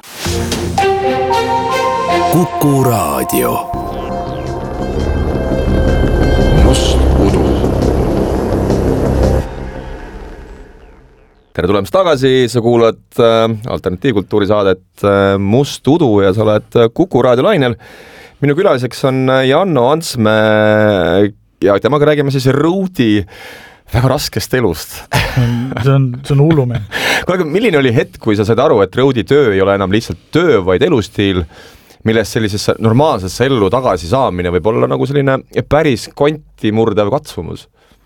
Kuku Raadio. Must udu. Tere tulemast tagasi, sa kuulad äh, alternatiivkultuuri saadet äh, Must udu ja sa oled Kuku Raadio lainel. Minu külaliseks on Janno Antsmäe ja temaga räägime siis Roadi väga raskest elust. see on, see on hullume. Kuule, milline oli hetk, kui sa said aru, et Roadi töö ei ole enam lihtsalt töö, vaid elustiil, millest sellisesse normaalsesse ellu tagasi saamine võib olla nagu selline päris konti murdev katsumus?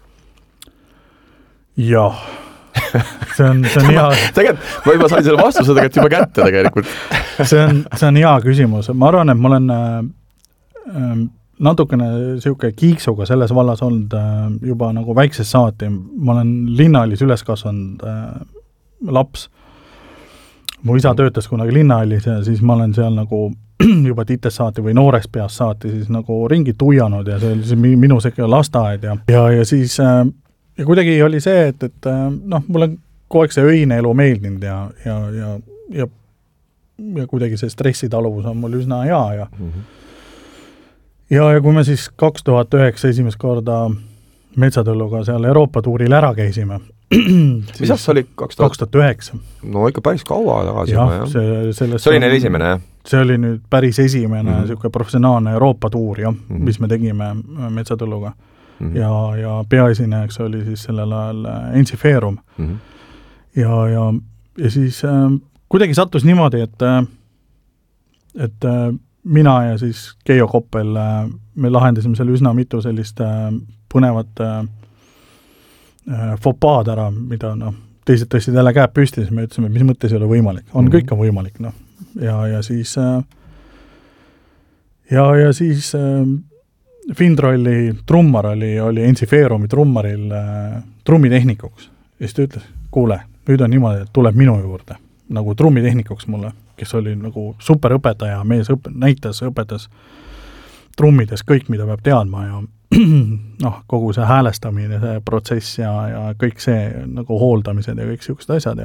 Jah, see on, see on hea... tegelikult, ma juba sain selle vastuse tegelikult juba kätte tegelikult. see on, see on hea küsimus. Ma arvan, et ma olen äh, natukene siuke kiiksuga selles vallas olnud äh, juba nagu väiksest saati. Ma olen linnahallis üles kasvanud äh, laps. Mu isa töötas kunagi linnahallis ja siis ma olen seal nagu juba tites saati või nooreks peast saati siis nagu ringi tuianud ja see oli siis minu sekka lasteaed ja, ja, ja siis äh, ja kuidagi oli see, et, et äh, noh, mulle kogu aeg see öine elu meeldinud ja, ja, ja, ja, ja kuidagi see stressitaluvus on mul üsna hea ja mm-hmm. ja, ja kui me siis kaks tuhat üheksa esimest korda metsatõlluga seal Euroopa tuuril ära käisime, mis aasta oli? kaks tuhat üheksa. No ikka päris kaua tagasi. Ja, see, see oli neil esimene, jah? See oli nüüd päris esimene mm-hmm. siuke professionaalne Euroopa tuur, jah, mm-hmm. mis me tegime metsatõlluga. Mm-hmm. Ja, ja peaesinejaks oli siis sellel ajal Ensifeerum. Mm-hmm. Ja, ja, ja siis äh, kuidagi sattus niimoodi, et, et äh, mina ja siis Keijo Koppel, äh, me lahendasime seal üsna mitu sellist äh, põnevat äh, fopaad ära, mida noh, teised tõstsid jälle käed püsti, siis me ütlesime, mis mõttes ei ole võimalik. On mm-hmm. kõik on võimalik, noh. Ja, ja siis äh, ja, ja siis äh, Findrolli trummar oli, oli Ensifeerumi trummaril äh, trummitehnikuks. Ja siis ta ütles, kuule, nüüd on niimoodi, et tuleb minu juurde nagu trummitehnikuks mulle, kes oli nagu superõpetaja, mees õp- näitas, õpetas trummides kõik, mida peab teadma ja noh, kogu see häälestamine, see protsess ja, ja kõik see nagu hooldamised ja kõik siuksed asjad ja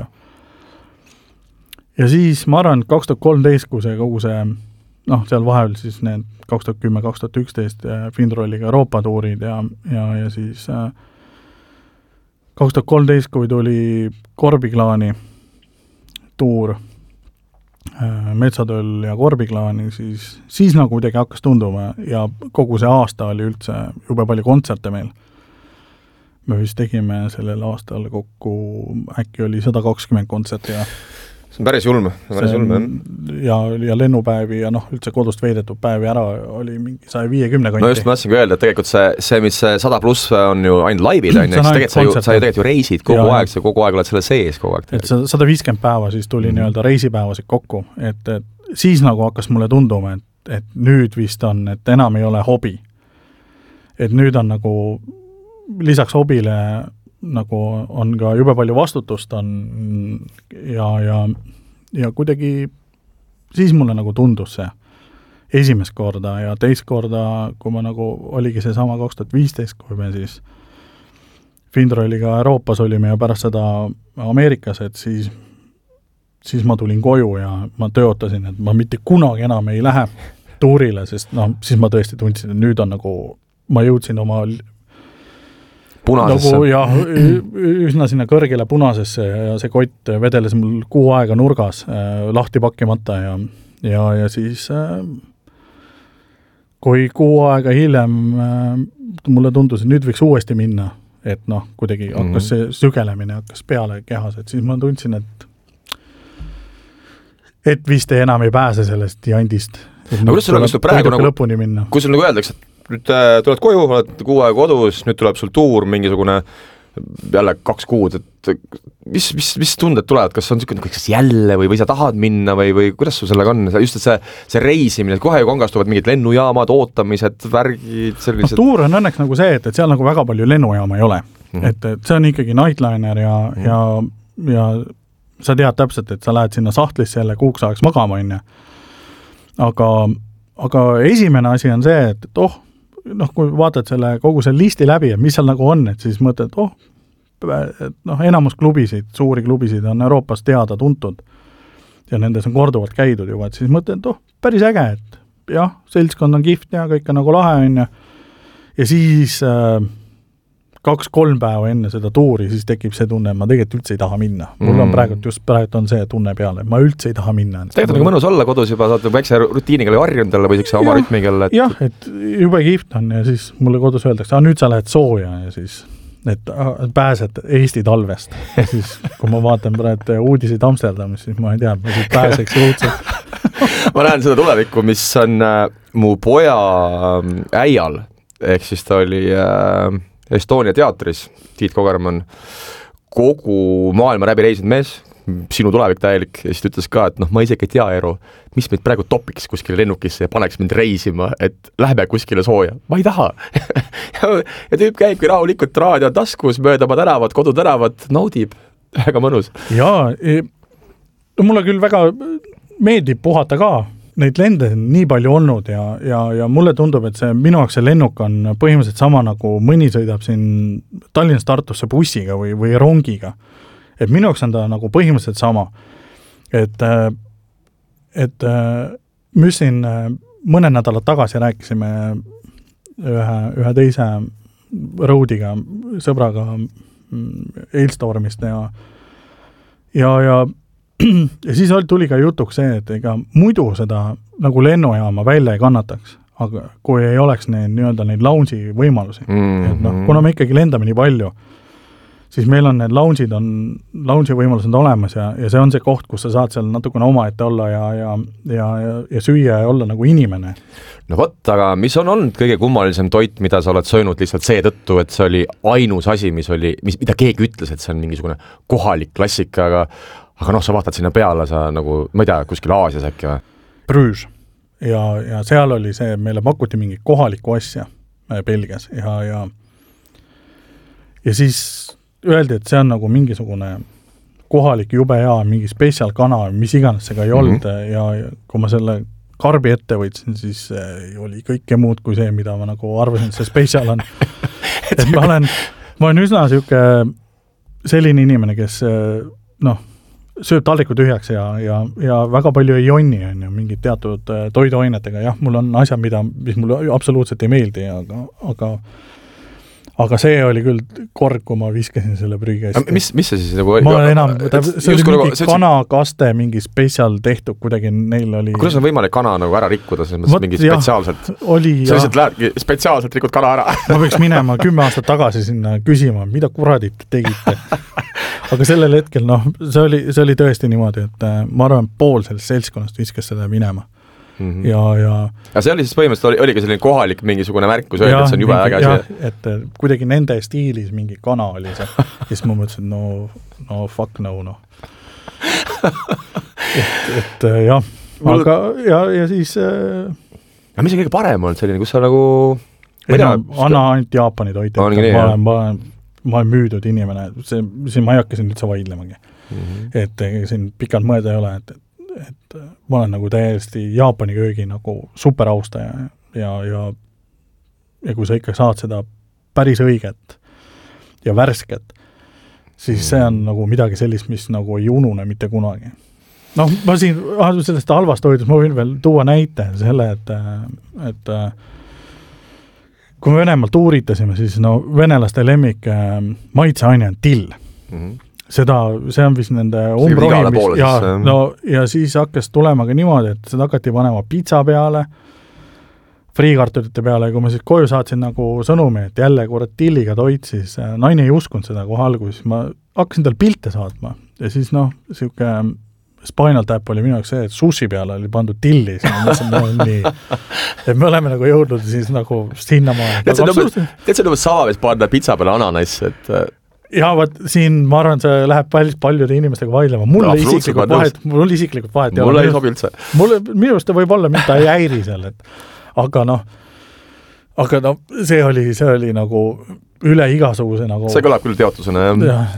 ja siis ma arvan, kaks tuhat kolmteist, kui see kogu see noh, seal vahel siis need kaks tuhat kümme, kaks tuhat üksteist Findrolliga Euroopa tuurid ja, ja, ja siis äh, kaks tuhat kolmteist, kui tuli Korbiklaani tuur Metsatööl ja Korbiklaani, siis, siis nagu kuidagi hakkas tunduma ja kogu see aasta oli üldse jube palju kontserte meil. Me vist tegime sellel aastal kokku, äkki oli sada kakskümmend kontserti ja see on päris julm, päris julm, ja, ja lennupäevi ja noh, üldse kodust veidetud päevi ära oli mingi saja viiekümne kanti. No just ma tahtsin ka öelda, et tegelikult see, see mis sada pluss on ju ainult laivid, on, siis tegelikult sa ju, sa ju tegelikult ju reisid kogu ja, aeg, sa kogu aeg oled selle sees kogu aeg. Et sada viiskümmend päeva siis tuli mm-hmm. nii-öelda reisipäevasid kokku, et, et siis nagu hakkas mulle tunduma, et, et nüüd vist on, et enam ei ole hobi. Et nüüd on nagu lisaks hobile nagu on ka jube palju vastutust on ja, ja, ja kuidagi siis mulle nagu tundus see esimest korda ja teist korda, kui ma nagu oligi see sama kaks tuhat viisteist, kui me siis Findrolliga Euroopas olime ja pärast seda Ameerikas, et siis, siis ma tulin koju ja ma töötasin, et ma mitte kunagi enam ei lähe tuurile, sest noh, siis ma tõesti tundsin, et nüüd on nagu, ma jõudsin oma punasesse. Nagu, jah, üsna sinna kõrgele punasesse ja see kott vedeles mul kuu aega nurgas äh, lahti pakkimata ja, ja, ja siis äh, kui kuu aega hiljem äh, mulle tundus, et nüüd võiks uuesti minna, et noh, kuidagi mm-hmm. hakkas see sügelemine hakkas peale kehas, et siis ma tundsin, et et vist ei enam ei pääse sellest jandist. Aga kuidas sul on praegu nagu, kui sul nagu öeldakse, et nüüd tuled koju, oled kuu aega kodus, nüüd tuleb sul tuur, mingisugune jälle kaks kuud, et mis, mis, mis tunded tulevad, kas on niisugune, kas jälle või, või sa tahad minna või, või kuidas sul sellega on, just et see, see reisimine, kohe ju kangastuvad mingid lennujaamad, ootamised, värgid, sellised... No, tuur on õnneks nagu see, et, et seal nagu väga palju lennujaama ei ole, mm-hmm. et, et see on ikkagi nightliner ja, mm-hmm. ja, ja sa tead täpselt, et sa lähed sinna sahtlisse jälle kuuks ajaks magama, on ja. Aga, aga esimene asi on see, et, et oh, noh, kui vaatad selle kogu selle listi läbi, et mis seal nagu on, et siis mõtled, et oh, et noh, enamus klubisid, suuri klubisid on Euroopas teada tuntud ja nendes on korduvalt käidud juba, et siis mõtled, et oh, päris äge, et jah, seltskond on kihvt ja kõik on nagu lahe on ja, ja siis äh, kaks-kolm päeva enne seda tuuri, siis tekib see tunne, et ma tegelikult üldse ei taha minna. Mul on praegu, just praegu on see tunne peale, et ma üldse ei taha minna. Tegelikult on nagu mõnus olla kodus juba, saad väikse rutiiniga harjunud olla või siukse oma rütmiga. Et... jah, et jube kihvt on ja siis mulle kodus öeldakse, nüüd sa lähed sooja ja siis et pääsed Eesti talvest. Ja siis, kui ma vaatan praegu uudiseid Amsterdamis, siis ma ei tea, ma siis pääseks jõudselt. ma näen seda tulevikku, mis on äh, mu poja äh, äial, ehk siis ta oli... Äh, Estonia teatris, Tiit Kogermann, kogu maailma läbi reisinud mees, sinu tulevik täielik, ja siis ta ütles ka, et noh, ma isegi ei tea, Eero, mis meid praegu topiks kuskile lennukisse ja paneks mind reisima, et lähme kuskile sooja. Ma ei taha. ja, ja tüüp käibki rahulikult raadio taskus, mööda oma tänavat, kodutänavat, naudib, väga mõnus. Jaa, no mulle küll väga meeldib puhata ka, neid lende on nii palju olnud ja, ja, ja mulle tundub, et see minu jaoks see lennuk on põhimõtteliselt sama nagu mõni sõidab siin Tallinnast Tartusse bussiga või, või rongiga. Et minu jaoks on ta nagu põhimõtteliselt sama. Et, et me siin mõne nädalat tagasi rääkisime ühe, ühe teise roadiga, sõbraga Eilstormist ja ja, ja ja siis tuli ka jutuks see, et ega muidu seda nagu lennujaama välja ei kannataks, aga kui ei oleks neid, nii-öelda neid lounge'i võimalusi. Mm-hmm. Et noh, kuna me ikkagi lendame nii palju, siis meil on need lounge'id on, lounge'i võimalused olemas ja, ja see on see koht, kus sa saad seal natukene omaette olla ja, ja, ja, ja, ja süüa ja olla nagu inimene. No vot, aga mis on olnud kõige kummalisem toit, mida sa oled söönud lihtsalt seetõttu, et see oli ainus asi, mis oli, mis, mida keegi ütles, et see on mingisugune kohalik klassika, aga aga noh, sa vaatad sinna peale, sa nagu, ma ei tea, kuskil Aasias äkki või? Brüž. Ja, ja seal oli see, meile pakuti mingi kohaliku asja Belgias ja, ja ja siis öeldi, et see on nagu mingisugune kohalik jube hea, mingi spetsial kana, mis iganes see ka ei olnud mm-hmm. ja, ja kui ma selle karbi ette võtsin, siis oli kõike muud kui see, mida ma nagu arvasin, et see spetsial on. et ma olen, ma olen üsna siuke selline inimene, kes noh, sööb taldriku tühjaks ja, ja, ja väga palju ei jonni, on ju, mingid teatud toiduainetega. Jah, mul on asjad, mida, mis mulle absoluutselt ei meeldi, aga, aga, aga see oli küll kord, kui ma viskasin selle prügi. Mis, mis see siis nagu oli? Ma olen enam, see oli mingi nagu, kanakaste, mingi spetsial tehtud, kuidagi neil oli... Kuidas on võimalik kana nagu ära rikkuda, selles mõttes mingi spetsiaalselt? Oli, sa lihtsalt lähedki spetsiaalselt rikud kana ära. ma võiks minema kümme aastat tagasi sinna küsima, mida kuradit tegite. Aga sellel hetkel, noh, see oli, see oli tõesti niimoodi, et ma arvan, pool sellest seltskonnast viskas seda minema. Mm-hmm. Ja, ja... ja see oli siis põhimõtteliselt, oli, oli ka selline kohalik mingisugune märk, kui see oli, et see on jube äge asi. Et kuidagi nende stiilis mingi kana oli see. Ja siis ma mõtlesin, no, no fuck no, no. et, et jah, Mul... aga ja, ja siis... Ja mis on kõige parem olnud selline, kus sa nagu... Ei, no, anna ainult Jaapani toit, et nii, ma, olen, ma, olen, ma olen müüdud inimene, see, siin ma ei hakka siin üldse vaidlemagi. Mm-hmm. Et siin pikalt mõelda ei ole, et, et ma olen nagu täiesti Jaapani köögi nagu super austaja ja, ja, ja kui sa ikka saad seda päris õiget ja värsket, siis mm-hmm. see on nagu midagi sellist, mis nagu ei unune mitte kunagi. Noh, ma siin sellest halvast hoidus, ma võin veel tuua näite selle, et, et kui me Venemaal tuuritasime, siis no venelaste lemmik äh, maitseaine on till. Mm-hmm. Seda, see on vist nende umrohimis ja, no, ja siis hakkas tulema ka niimoodi, et seda hakati panema pizza peale, friikartulite peale, ja kui ma siis koju saatsin nagu sõnumi, et jälle kurat tilliga toit, siis äh, naine ei uskunud seda kohe alguses, ma hakkasin tal pilte saatma ja siis noh, siuke Spinal Tap oli minu jaoks see, et sushi peale oli pandud tilli, siis ma mõtlesin, no nii, et me oleme nagu jõudnud siis nagu sinna maa. Tead see on umbes sama, mis panna pizza peale ananas, et ja võt, siin ma arvan, see läheb päris paljude inimestega vaidlema. Mulle isiklikult vahet, mul isiklikult vahet. Mulle ei sobi üldse. Mulle, minu arust võib olla, mida ei häiri seal, et aga noh, aga no see oli, see oli nagu üle igasuguse nagu... See kõlab küll teotusena, jah.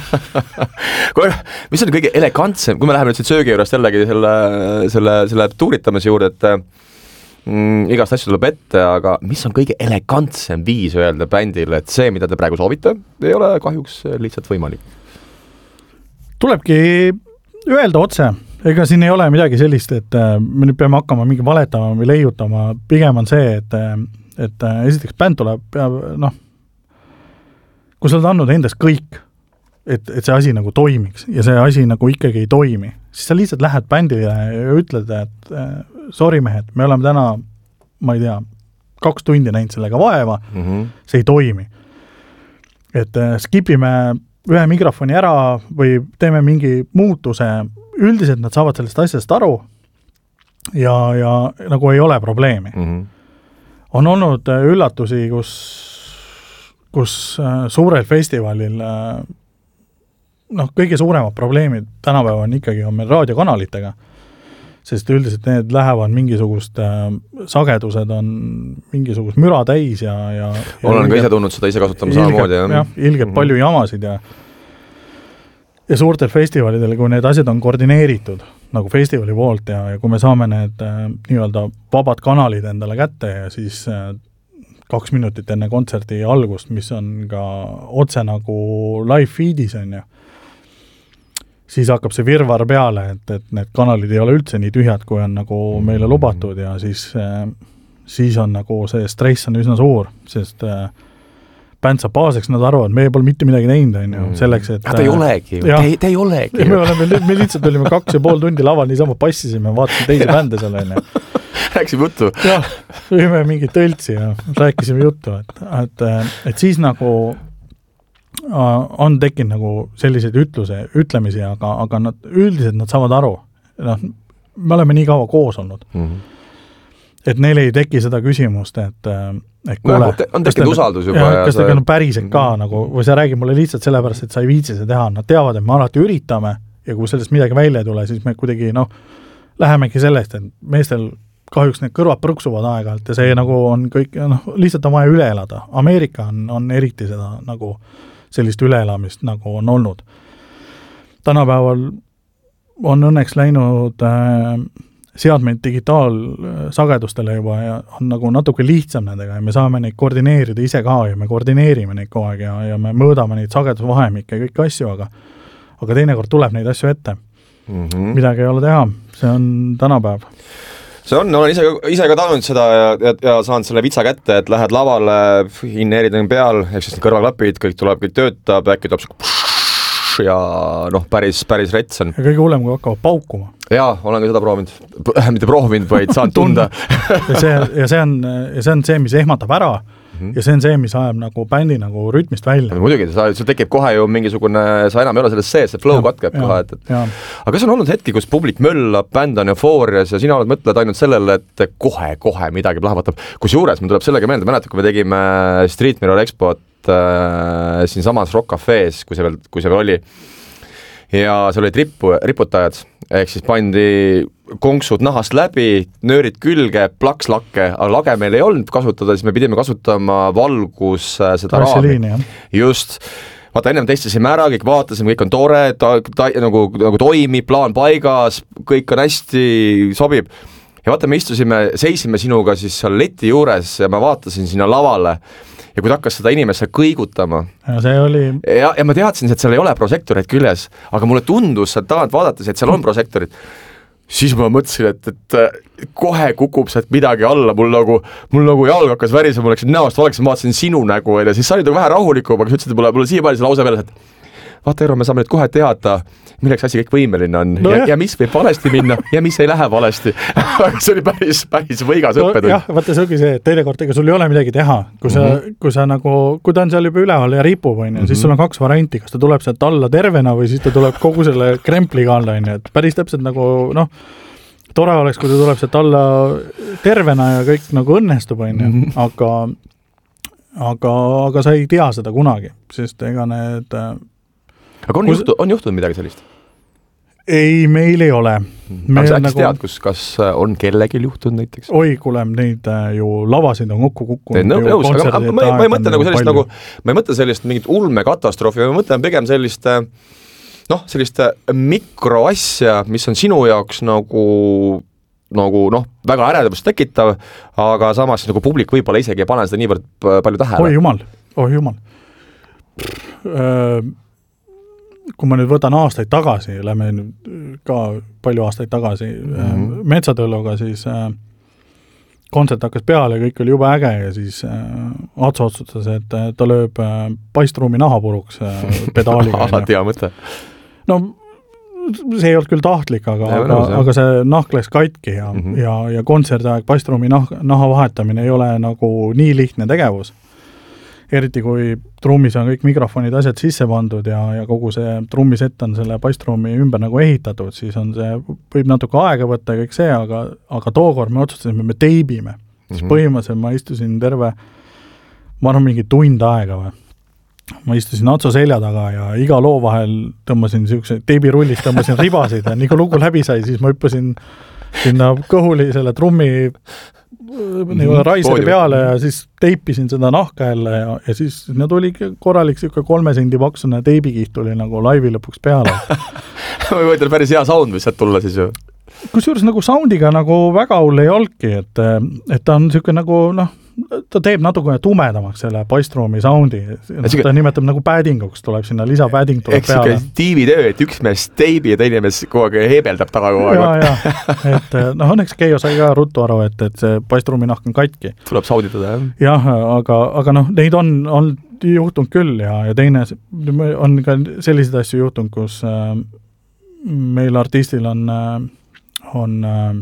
Ja. Mis on kõige elegantsem, kui me läheme nüüd söögi juurest jällegi selle, selle, selle tuuritamise juurde, et mm, igast asju tuleb ette, aga mis on kõige elegantsem viis öelda bändile, et see, mida te praegu soovite, ei ole kahjuks lihtsalt võimalik? Tulebki öelda otse. Ega siin ei ole midagi sellist, et me nüüd peame hakkama mingi valetama või leiutama. Pigem on see, et, et esiteks bänd tuleb, peab, noh, kui sa oled andnud endast kõik, et, et see asi nagu toimiks ja see asi nagu ikkagi ei toimi, siis sa lihtsalt lähed bändile ja ütled, et sorry mehed, me oleme täna, ma ei tea, kaks tundi näinud sellega vaeva, mm -hmm. see ei toimi. Et skipime ühe mikrofoni ära või teeme mingi muutuse, üldiselt nad saavad sellest asjast aru ja, ja nagu ei ole probleemi. Mm -hmm. On olnud üllatusi, kus, kus suurel festivalil noh, kõige suuremad probleemid tänapäeva on ikkagi on meil raadiokanalitega, sest üldiselt need lähevad mingisugust äh, sagedused on mingisugust müra täis ja, ja olen ka ise tundnud seda ise kasutama samamoodi. Jah, jah ilgelt mm-hmm. palju jamasid ja ja suurtel festivalidel, kui need asjad on koordineeritud nagu festivali poolt ja, ja kui me saame need äh, nii-öelda vabad kanalid endale kätte ja siis äh, kaks minutit enne kontserti algust, mis on ka otse nagu live feedis on ju, siis hakkab see virvar peale, et, et need kanalid ei ole üldse nii tühjad, kui on nagu meile lubatud ja siis, siis on nagu see stress on üsna suur, sest bänd saab baaseks, nad arvavad, me pole mitte midagi teinud, on ju, selleks, et... Ja te ei olegi ju, te, te ei olegi. Me, oleme, me lihtsalt olime kaks ja pool tundi laval, niisama passisime, vaatasime teisi bände seal, on ju. Rääkisime juttu. Jah, võime mingi tõltsi ja rääkisime juttu, et, et, et siis nagu on tekkinud nagu selliseid ütluse, ütlemisi, aga, aga nad, üldiselt nad saavad aru. No, me oleme nii kaua koos olnud. Mm-hmm. Et neil ei teki seda küsimust, et, et kuule, no, on tekkinud usaldus juba. Ja, kas teil on päriselt ka, mm-hmm. nagu, või sa räägid mulle lihtsalt sellepärast, et sa ei viitsi seda teha. Nad teavad, et me alati üritame ja kui sellest midagi välja ei tule, siis me kuidagi, noh, lähemegi sellest, et meestel kahjuks need kõrvad prõksuvad aeg-ajalt ja see nagu on kõik, noh, lihtsalt on vaja üle elada. Ameerika on, on eriti seda nagu sellist üleelamist nagu on olnud. Tänapäeval on õnneks läinud äh, seadmeid digitaalsagedustele juba ja on nagu natuke lihtsam nendega ja me saame neid koordineerida ise ka ja me koordineerime neid kogu aeg ja, ja me mõõdame neid sagedusvahemikke ja kõiki asju, aga, aga teinekord tuleb neid asju ette. Mm-hmm. Midagi ei ole teha, see on tänapäev. See on, olen ise, ise ka talunud seda ja, ja, ja saan selle vitsa kätte, et lähed lavale, inneerid on peal, ehk siis kõrvaklapid, kõik tuleb, kõik töötab, äkki tuleb see ja noh, päris, päris rets on. Ja kõige hullem, kui hakkavad paukuma. Jaa, olen ka seda proovinud. Mitte proovinud, vaid saan tunda. ja, see, ja, see on, ja see on see, mis ehmatab ära mm-hmm. ja see on see, mis ajab nagu bändi nagu rütmist välja. Muidugi, sul tekib kohe ju mingisugune, sa enam ei ole selles sees, see flow katkeb kohe. Et, et. Aga kas on olnud hetki, kus publik möllab, bänd on eufoorias ja sina oled mõtled ainult sellele, et kohe-kohe midagi plahvatab. Kus juures, mul tuleb sellega meelde, mäletad, kui me tegime Street Mirror Expot äh, siin samas Rock Cafe's, kui see veel, kui see veel oli. Ja seal olid ripu, riputajad, ehk siis pandi konksud nahast läbi, nöörid külge, plakslakke, aga lage meil ei olnud kasutada, siis me pidime kasutama valgus seda raami. Just. Vaata, ennem testisime ära, kõik vaatasime, kõik on tore, ta, ta, nagu, nagu toimib, plaan paigas, kõik on hästi, sobib. Ja vaata, me istusime, seisime sinuga siis seal leti juures ja ma vaatasin sinna lavale ja kui ta hakkas seda inimesse kõigutama. Ja see oli... Ja, ja ma teadsin, et seal ei ole prosektorid küljes, aga mulle tundus sealt tagant vaadates, et seal on prosektorid. Siis ma mõtlesin, et, et kohe kukub sealt midagi alla, mul nagu, mul nagu jalg hakkas värisema, mul läksin näost valeks, ma vaatasin sinu nägu ja siis sa olid vähe rahulikum, aga sa ütlesid mulle, mulle siia palju see lause peale, et vaata, Eero, me saame nüüd kohe teada, milleks asi kõik võimeline on no ja, ja mis võib valesti minna ja mis ei lähe valesti. See oli päris, päris võigas no, õppetund. Jah, vaata see ongi see, et teine kord, ega sul ei ole midagi teha. Kui sa, mm-hmm. kui sa nagu, kui ta on seal juba üleval ja ripub, on, mm-hmm. siis sul on kaks varianti, kas ta tuleb sealt alla tervena või siis ta tuleb kogu selle krempliga alla, on, et päris täpselt nagu, noh, tore oleks, kui ta tuleb sealt alla tervena ja kõik nagu õnnestub, on, mm-hmm. aga aga, aga sa ei tea seda kunagi, sest ega need aga on, kus... juhtu, on juhtunud midagi sellist? Ei, meil ei ole. Meil aga sa äkki nagu... tead, kus, kas on kellegi juhtunud näiteks? Oi, kuule, neid ju lavasid on kokku kukkunud. No, nõus, aga ma, ma, ma ei mõtle nagu sellist nagu, ma ei mõtle sellist mingit ulmekatastroofi, ma mõtlen pigem sellist noh, sellist mikroasja, mis on sinu jaoks nagu nagu noh, väga äredavust tekitav, aga samas nagu publik võib-olla isegi ei pane seda niivõrd palju tähele. Oi jumal, oi jumal. Öö, kui ma nüüd võtan aastaid tagasi, lähme ka palju aastaid tagasi mm-hmm. Metsatõlluga, siis äh, kontsert hakkas peale, kõik oli juba äge ja siis äh, Atso otsustas, et äh, ta lööb äh, paistruumi nahapuruks äh, pedaaliga. Alati hea mõte. No see ei olnud küll tahtlik, aga, aga, aga see nahk läks katki ja, mm-hmm. ja, ja kontserdiaeg paistruumi nah, naha vahetamine ei ole nagu nii lihtne tegevus. Eriti kui trummis on kõik mikrofonid asjad sisse pandud ja, ja kogu see trummisett on selle paistruumi ümber nagu ehitatud, siis on see, võib natuke aega võtta ja kõik see, aga, aga tookord me otsustasime, me teibime. Mm-hmm. Siis põhimõtteliselt ma istusin terve, ma arvan, mingi tund aega või. Ma istusin Atso selja taga ja iga loo vahel tõmbasin niisuguse teibirullis, tõmbasin ribasid ja nii kui lugu läbi sai, siis ma hüppasin sinna kõhuli selle trummi mm-hmm. raiseri peale ja siis teipisin seda nahka jälle ja, ja siis need oli korralik siuke kolme sendi paksune teibikiht tuli nagu laivi lõpuks peale. Ma võitel päris hea sound võis sealt tulla siis ju. Kusjuures nagu soundiga nagu väga hull ei olnudki, et, et ta on siuke nagu noh, ta teeb natuke tumedamaks selle paistruumi soundi. No, ta nimetab nagu pädinguks, tuleb sinna lisapäding tuleb peale. Eks tiivitöö, et üks mees teibi ja teine mees kogu aeg heebeldab taga kogu aeg. Ja, ja. Et noh, õnneks Keijo sai ka ruttu aru, et, et see paistruumi nahk on katki. Tuleb sauditada, jah? Jah, aga, aga noh, neid on, on juhtunud küll ja, ja teine on ka sellised asju juhtunud, kus äh, meil artistil on, äh, on äh,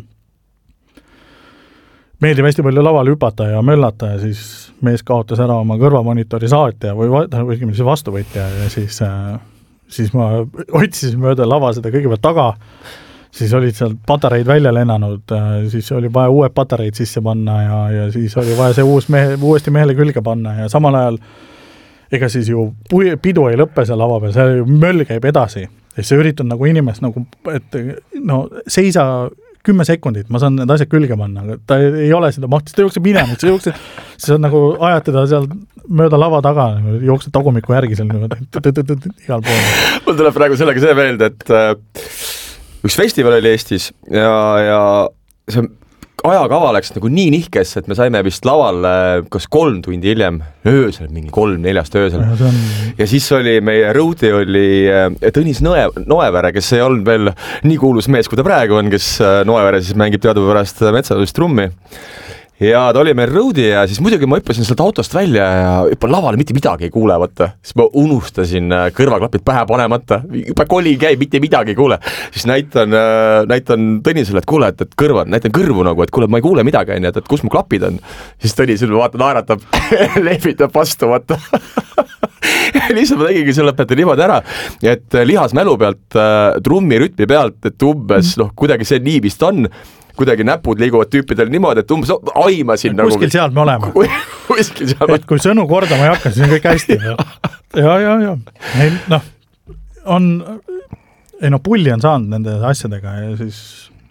meeldib hästi palju lavale hüpata ja möllata ja siis mees kaotas ära oma kõrvamonitori saatja või, või siis vastuvõtja ja siis, äh, siis ma otsisin mööda lava seda kõigepealt taga, siis olid seal patareid välja lennanud, äh, siis oli vaja uued patareid sisse panna ja, ja siis oli vaja see uus mehe, uuesti mehele külge panna ja samal ajal ega siis ju pidu ei lõppe seal lava peal, see möll käib edasi ja see üritan nagu inimest nagu, et no seisa kümme sekundit, ma saan need asjad külge panna, aga ta ei, ei ole seda mahtis, ta jookseb minema, see jookseb, see on nagu ajatada seal mööda lava taga, jookseb tagumiku järgi seal igal pool. Mul tuleb praegu sellega see meelde, et äh, üks festival oli Eestis ja, ja see ajakava läks nagu nii nihkes, et me saime vist lavale kas kolm tundi hiljem, öösel, mingi kolm, neljast öösel. Ja, on... ja siis oli meie rõudi oli Tõnis Nõe, Noevere, kes ei olnud veel nii kuulus mees, kui ta praegu on, kes Noevere siis mängib teadupärast metsadust trummi. Ja ta oli meil rõudi ja siis muidugi ma hüppasin sealt autost välja ja hüppan lavale mitte midagi ei kuule, võtta. Siis ma unustasin kõrvaklapid pähe panemata, juba koli käib, mitte midagi ei kuule. Siis näitan, näitan Tõnisele, et kuule, et, et kõrva, näitan kõrvu nagu, et kuule, ma ei kuule midagi, et, et kus mu klapid on. Siis Tõnis vaata, naeratab, lehvitab vastu, vaata. Lihtsalt ma tegigi selle lõpeta niimoodi ära, et lihas mälu pealt, trummi rütmi pealt, et umbes, noh, kuidagi see nii vist on, kuidagi näpud liiguvad tüüpidel niimoodi, et umbes aimasin nagu... Kuskil seal me oleme. Kuskil seal me... Et kui sõnu kordama ei hakka, siis on kõik hästi. Ja, ja, ja. Neil, noh, on... Ei no, pulli on saanud nende asjadega ja siis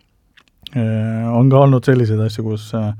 eh, on ka olnud selliseid asju, kus eh,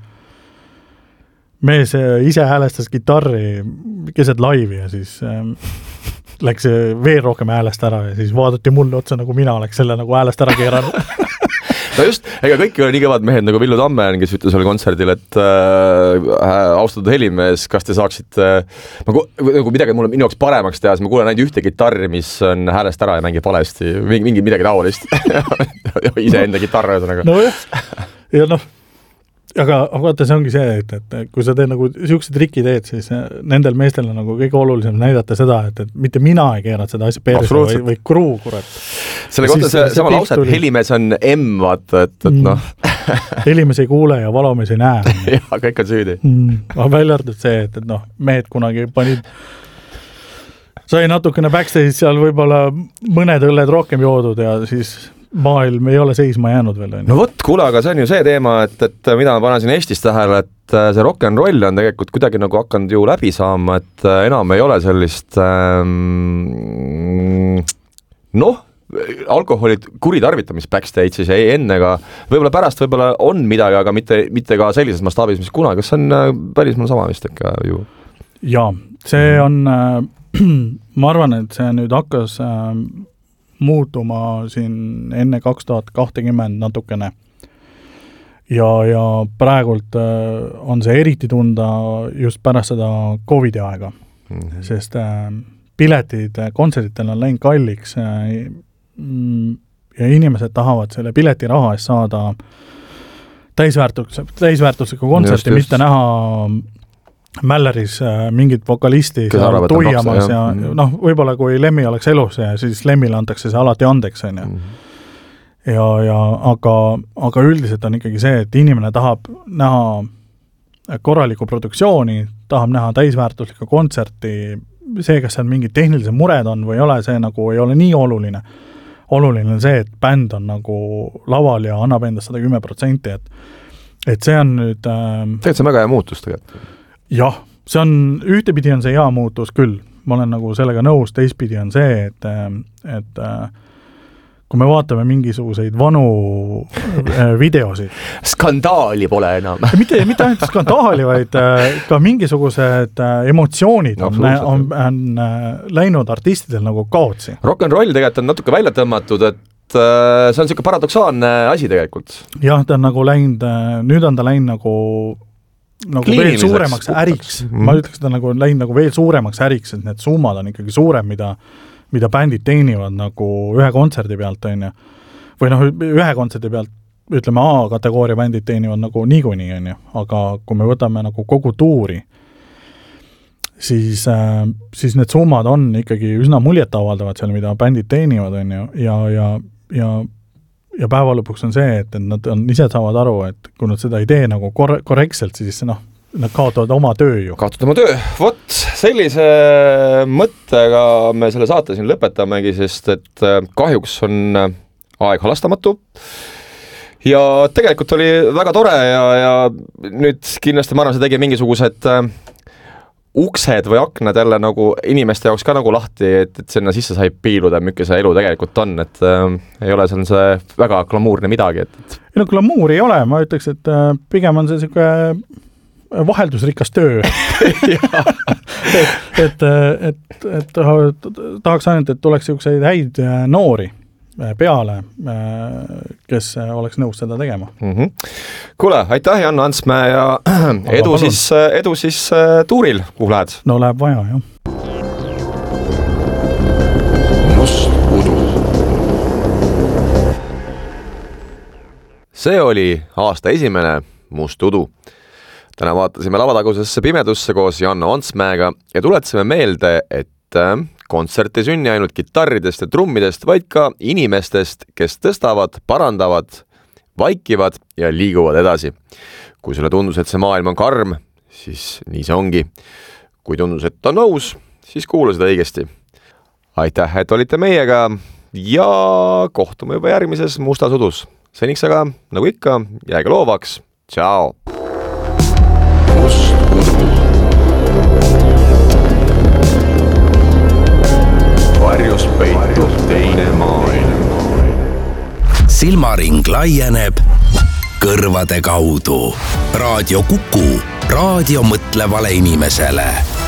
mees ise häälestas gitarri keset laivi ja siis eh, läks veel rohkem häälest ära ja siis vaadati mulle otsa, nagu mina oleks selle nagu häälest ära keeranud. No just, ega kõik ei ole nii kõvad mehed nagu Villu Tamme, kes ütles seal kontserdil, et äh, austatud helimees, kas te saaksite äh, nagu, nagu midagi mulle minu jaoks paremaks teha, siis ma kuulen ainult ühte gitarri, mis on häälest ära ja mängib valesti, mingi, mingi midagi taolist. Ise enda gitarr ühesõnaga. No jah, ja noh, aga vaata, see ongi see, et, et kui sa teed nagu siukse triki teed, siis nendel meestel on nagu kõige olulisem näidata seda, et, et mitte mina ei keerad seda asja perse või, või kruu, kurat. Selle kohta see, see sama lause, et helimees on M, vaata, et, et noh. Helimees ei kuule ja valomees ei näe. Ja, kõik on süüdi. Mm, välja arvatud see, et, et noh, mehed kunagi panid sai natukene backstage'is seal võib-olla mõned õlled rohkem joodud ja siis maailm ei ole seisma jäänud veel. No vot, kuule, aga see on ju see teema, et, et mida ma panen siin Eestis tähele, et see rock and roll on tegelikult kuidagi nagu hakanud ju läbi saama, et enam ei ole sellist ähm, noh, alkoholid kuritarvitamis backstage'is ja enne ka, võib-olla pärast võib-olla on midagi, aga mitte, mitte ka sellises mastaabis, mis kunagi, kas see on välismaal sama vist ikka ju? Jaa, see on, äh, ma arvan, et see nüüd hakkas äh, muutuma siin enne kaks tuhat kakskümmend natukene ja, ja praegult äh, on see eriti tunda just pärast seda Covidi aega, mm-hmm. sest äh, piletid kontserditel on läinud kalliks äh, ja inimesed tahavad selle piletiraha eest saada täisväärtus, täisväärtuslikku kontserti, mitte näha Mälleris mingit vokalisti tuiamas ja, ja noh, võib-olla kui Lemmi oleks elus ja siis Lemmile antakse see alati andeks, on ju. Mm-hmm. Ja, ja aga, aga üldiselt on ikkagi see, et inimene tahab näha korralikku produktsiooni, tahab näha täisväärtuslikku kontserti, see, kas seal mingid tehnilised mured on või ei ole, see nagu ei ole nii oluline. Oluline on see, et bänd on nagu laval ja annab endast sada kümme protsenti, et, et see on nüüd... Ähm, tegelikult see on väga hea muutus tegelikult. Jah, see on, ühtepidi on see hea muutus küll, ma olen nagu sellega nõus, teistpidi on see, et, et kui me vaatame mingisuguseid vanu videosid. Skandaali pole enam. mitte, mitte ainult skandaali, vaid ka mingisugused emotsioonid on, on, on läinud artistidel nagu kaotsi. Rock and roll tegelikult on natuke välja tõmmatud, et see on selline paradoksaalne asi tegelikult. Jah, ta on nagu läinud, nüüd on ta läinud nagu nagu veel suuremaks äriks, mm. ma ütleks, ta nagu läinud nagu veel suuremaks äriks, et need summad on ikkagi suurem, mida, mida bändid teenivad nagu ühe kontserdi pealt, on ju. Või noh, ühe kontserdi pealt, ütleme A-kategooria bändid teenivad nagu niikuinii, on ju, aga kui me võtame nagu kogu tuuri, siis, äh, siis need summad on ikkagi üsna muljet avaldavad seal, mida bändid teenivad, on ju, ja, ja, ja ja päeva lõpuks on see, et nad on, ise saavad aru, et kui nad seda ei tee nagu kor- korrektselt, siis noh, nad kaotavad oma töö ju. Kaotavad oma töö. Vot, sellise mõttega me selle saate siin lõpetamegi, sest et kahjuks on aeg halastamatu. Ja tegelikult oli väga tore ja, ja nüüd kindlasti ma arvan, see tegi mingisugused uksed või aknad jälle nagu inimeste jaoks ka nagu lahti, et, et sinna sisse sai piiluda, milline see elu tegelikult on, et äh, ei ole seal see väga glamuurne midagi. Et, et... ei no glamuur ei ole, ma ütleks, et äh, pigem on see selline vaheldusrikas töö. et, et, et, et tahaks ainult, et tuleks selliseid häid noori peale, kes oleks nõus seda tegema. Mm-hmm. Kuule, aitäh Janno Antsmäe ja edu siis, edu siis tuuril, kuhu lähed? No läheb vaja, jah. Must udu. See oli aasta esimene Must udu. Täna vaatasime lavatagusesse pimedusse koos Janno Antsmäega ja tuletasime meelde, et kontsert ei sünni ainult kitarridest ja trummidest, vaid ka inimestest, kes tõstavad, parandavad, vaikivad ja liiguvad edasi. Kui sulle tundus, et see maailm on karm, siis nii see ongi. Kui tundus, et on nõus, siis kuula seda õigesti. Aitäh, et olite meiega ja kohtume juba järgmises Mustas udus. Seniks aga, nagu ikka, jääge loovaks. Ciao! Must udu. Varjus peitub teine maailm. Silmaring laieneb kõrvade kaudu. Raadio Kuku, raadio mõtlevale inimesele.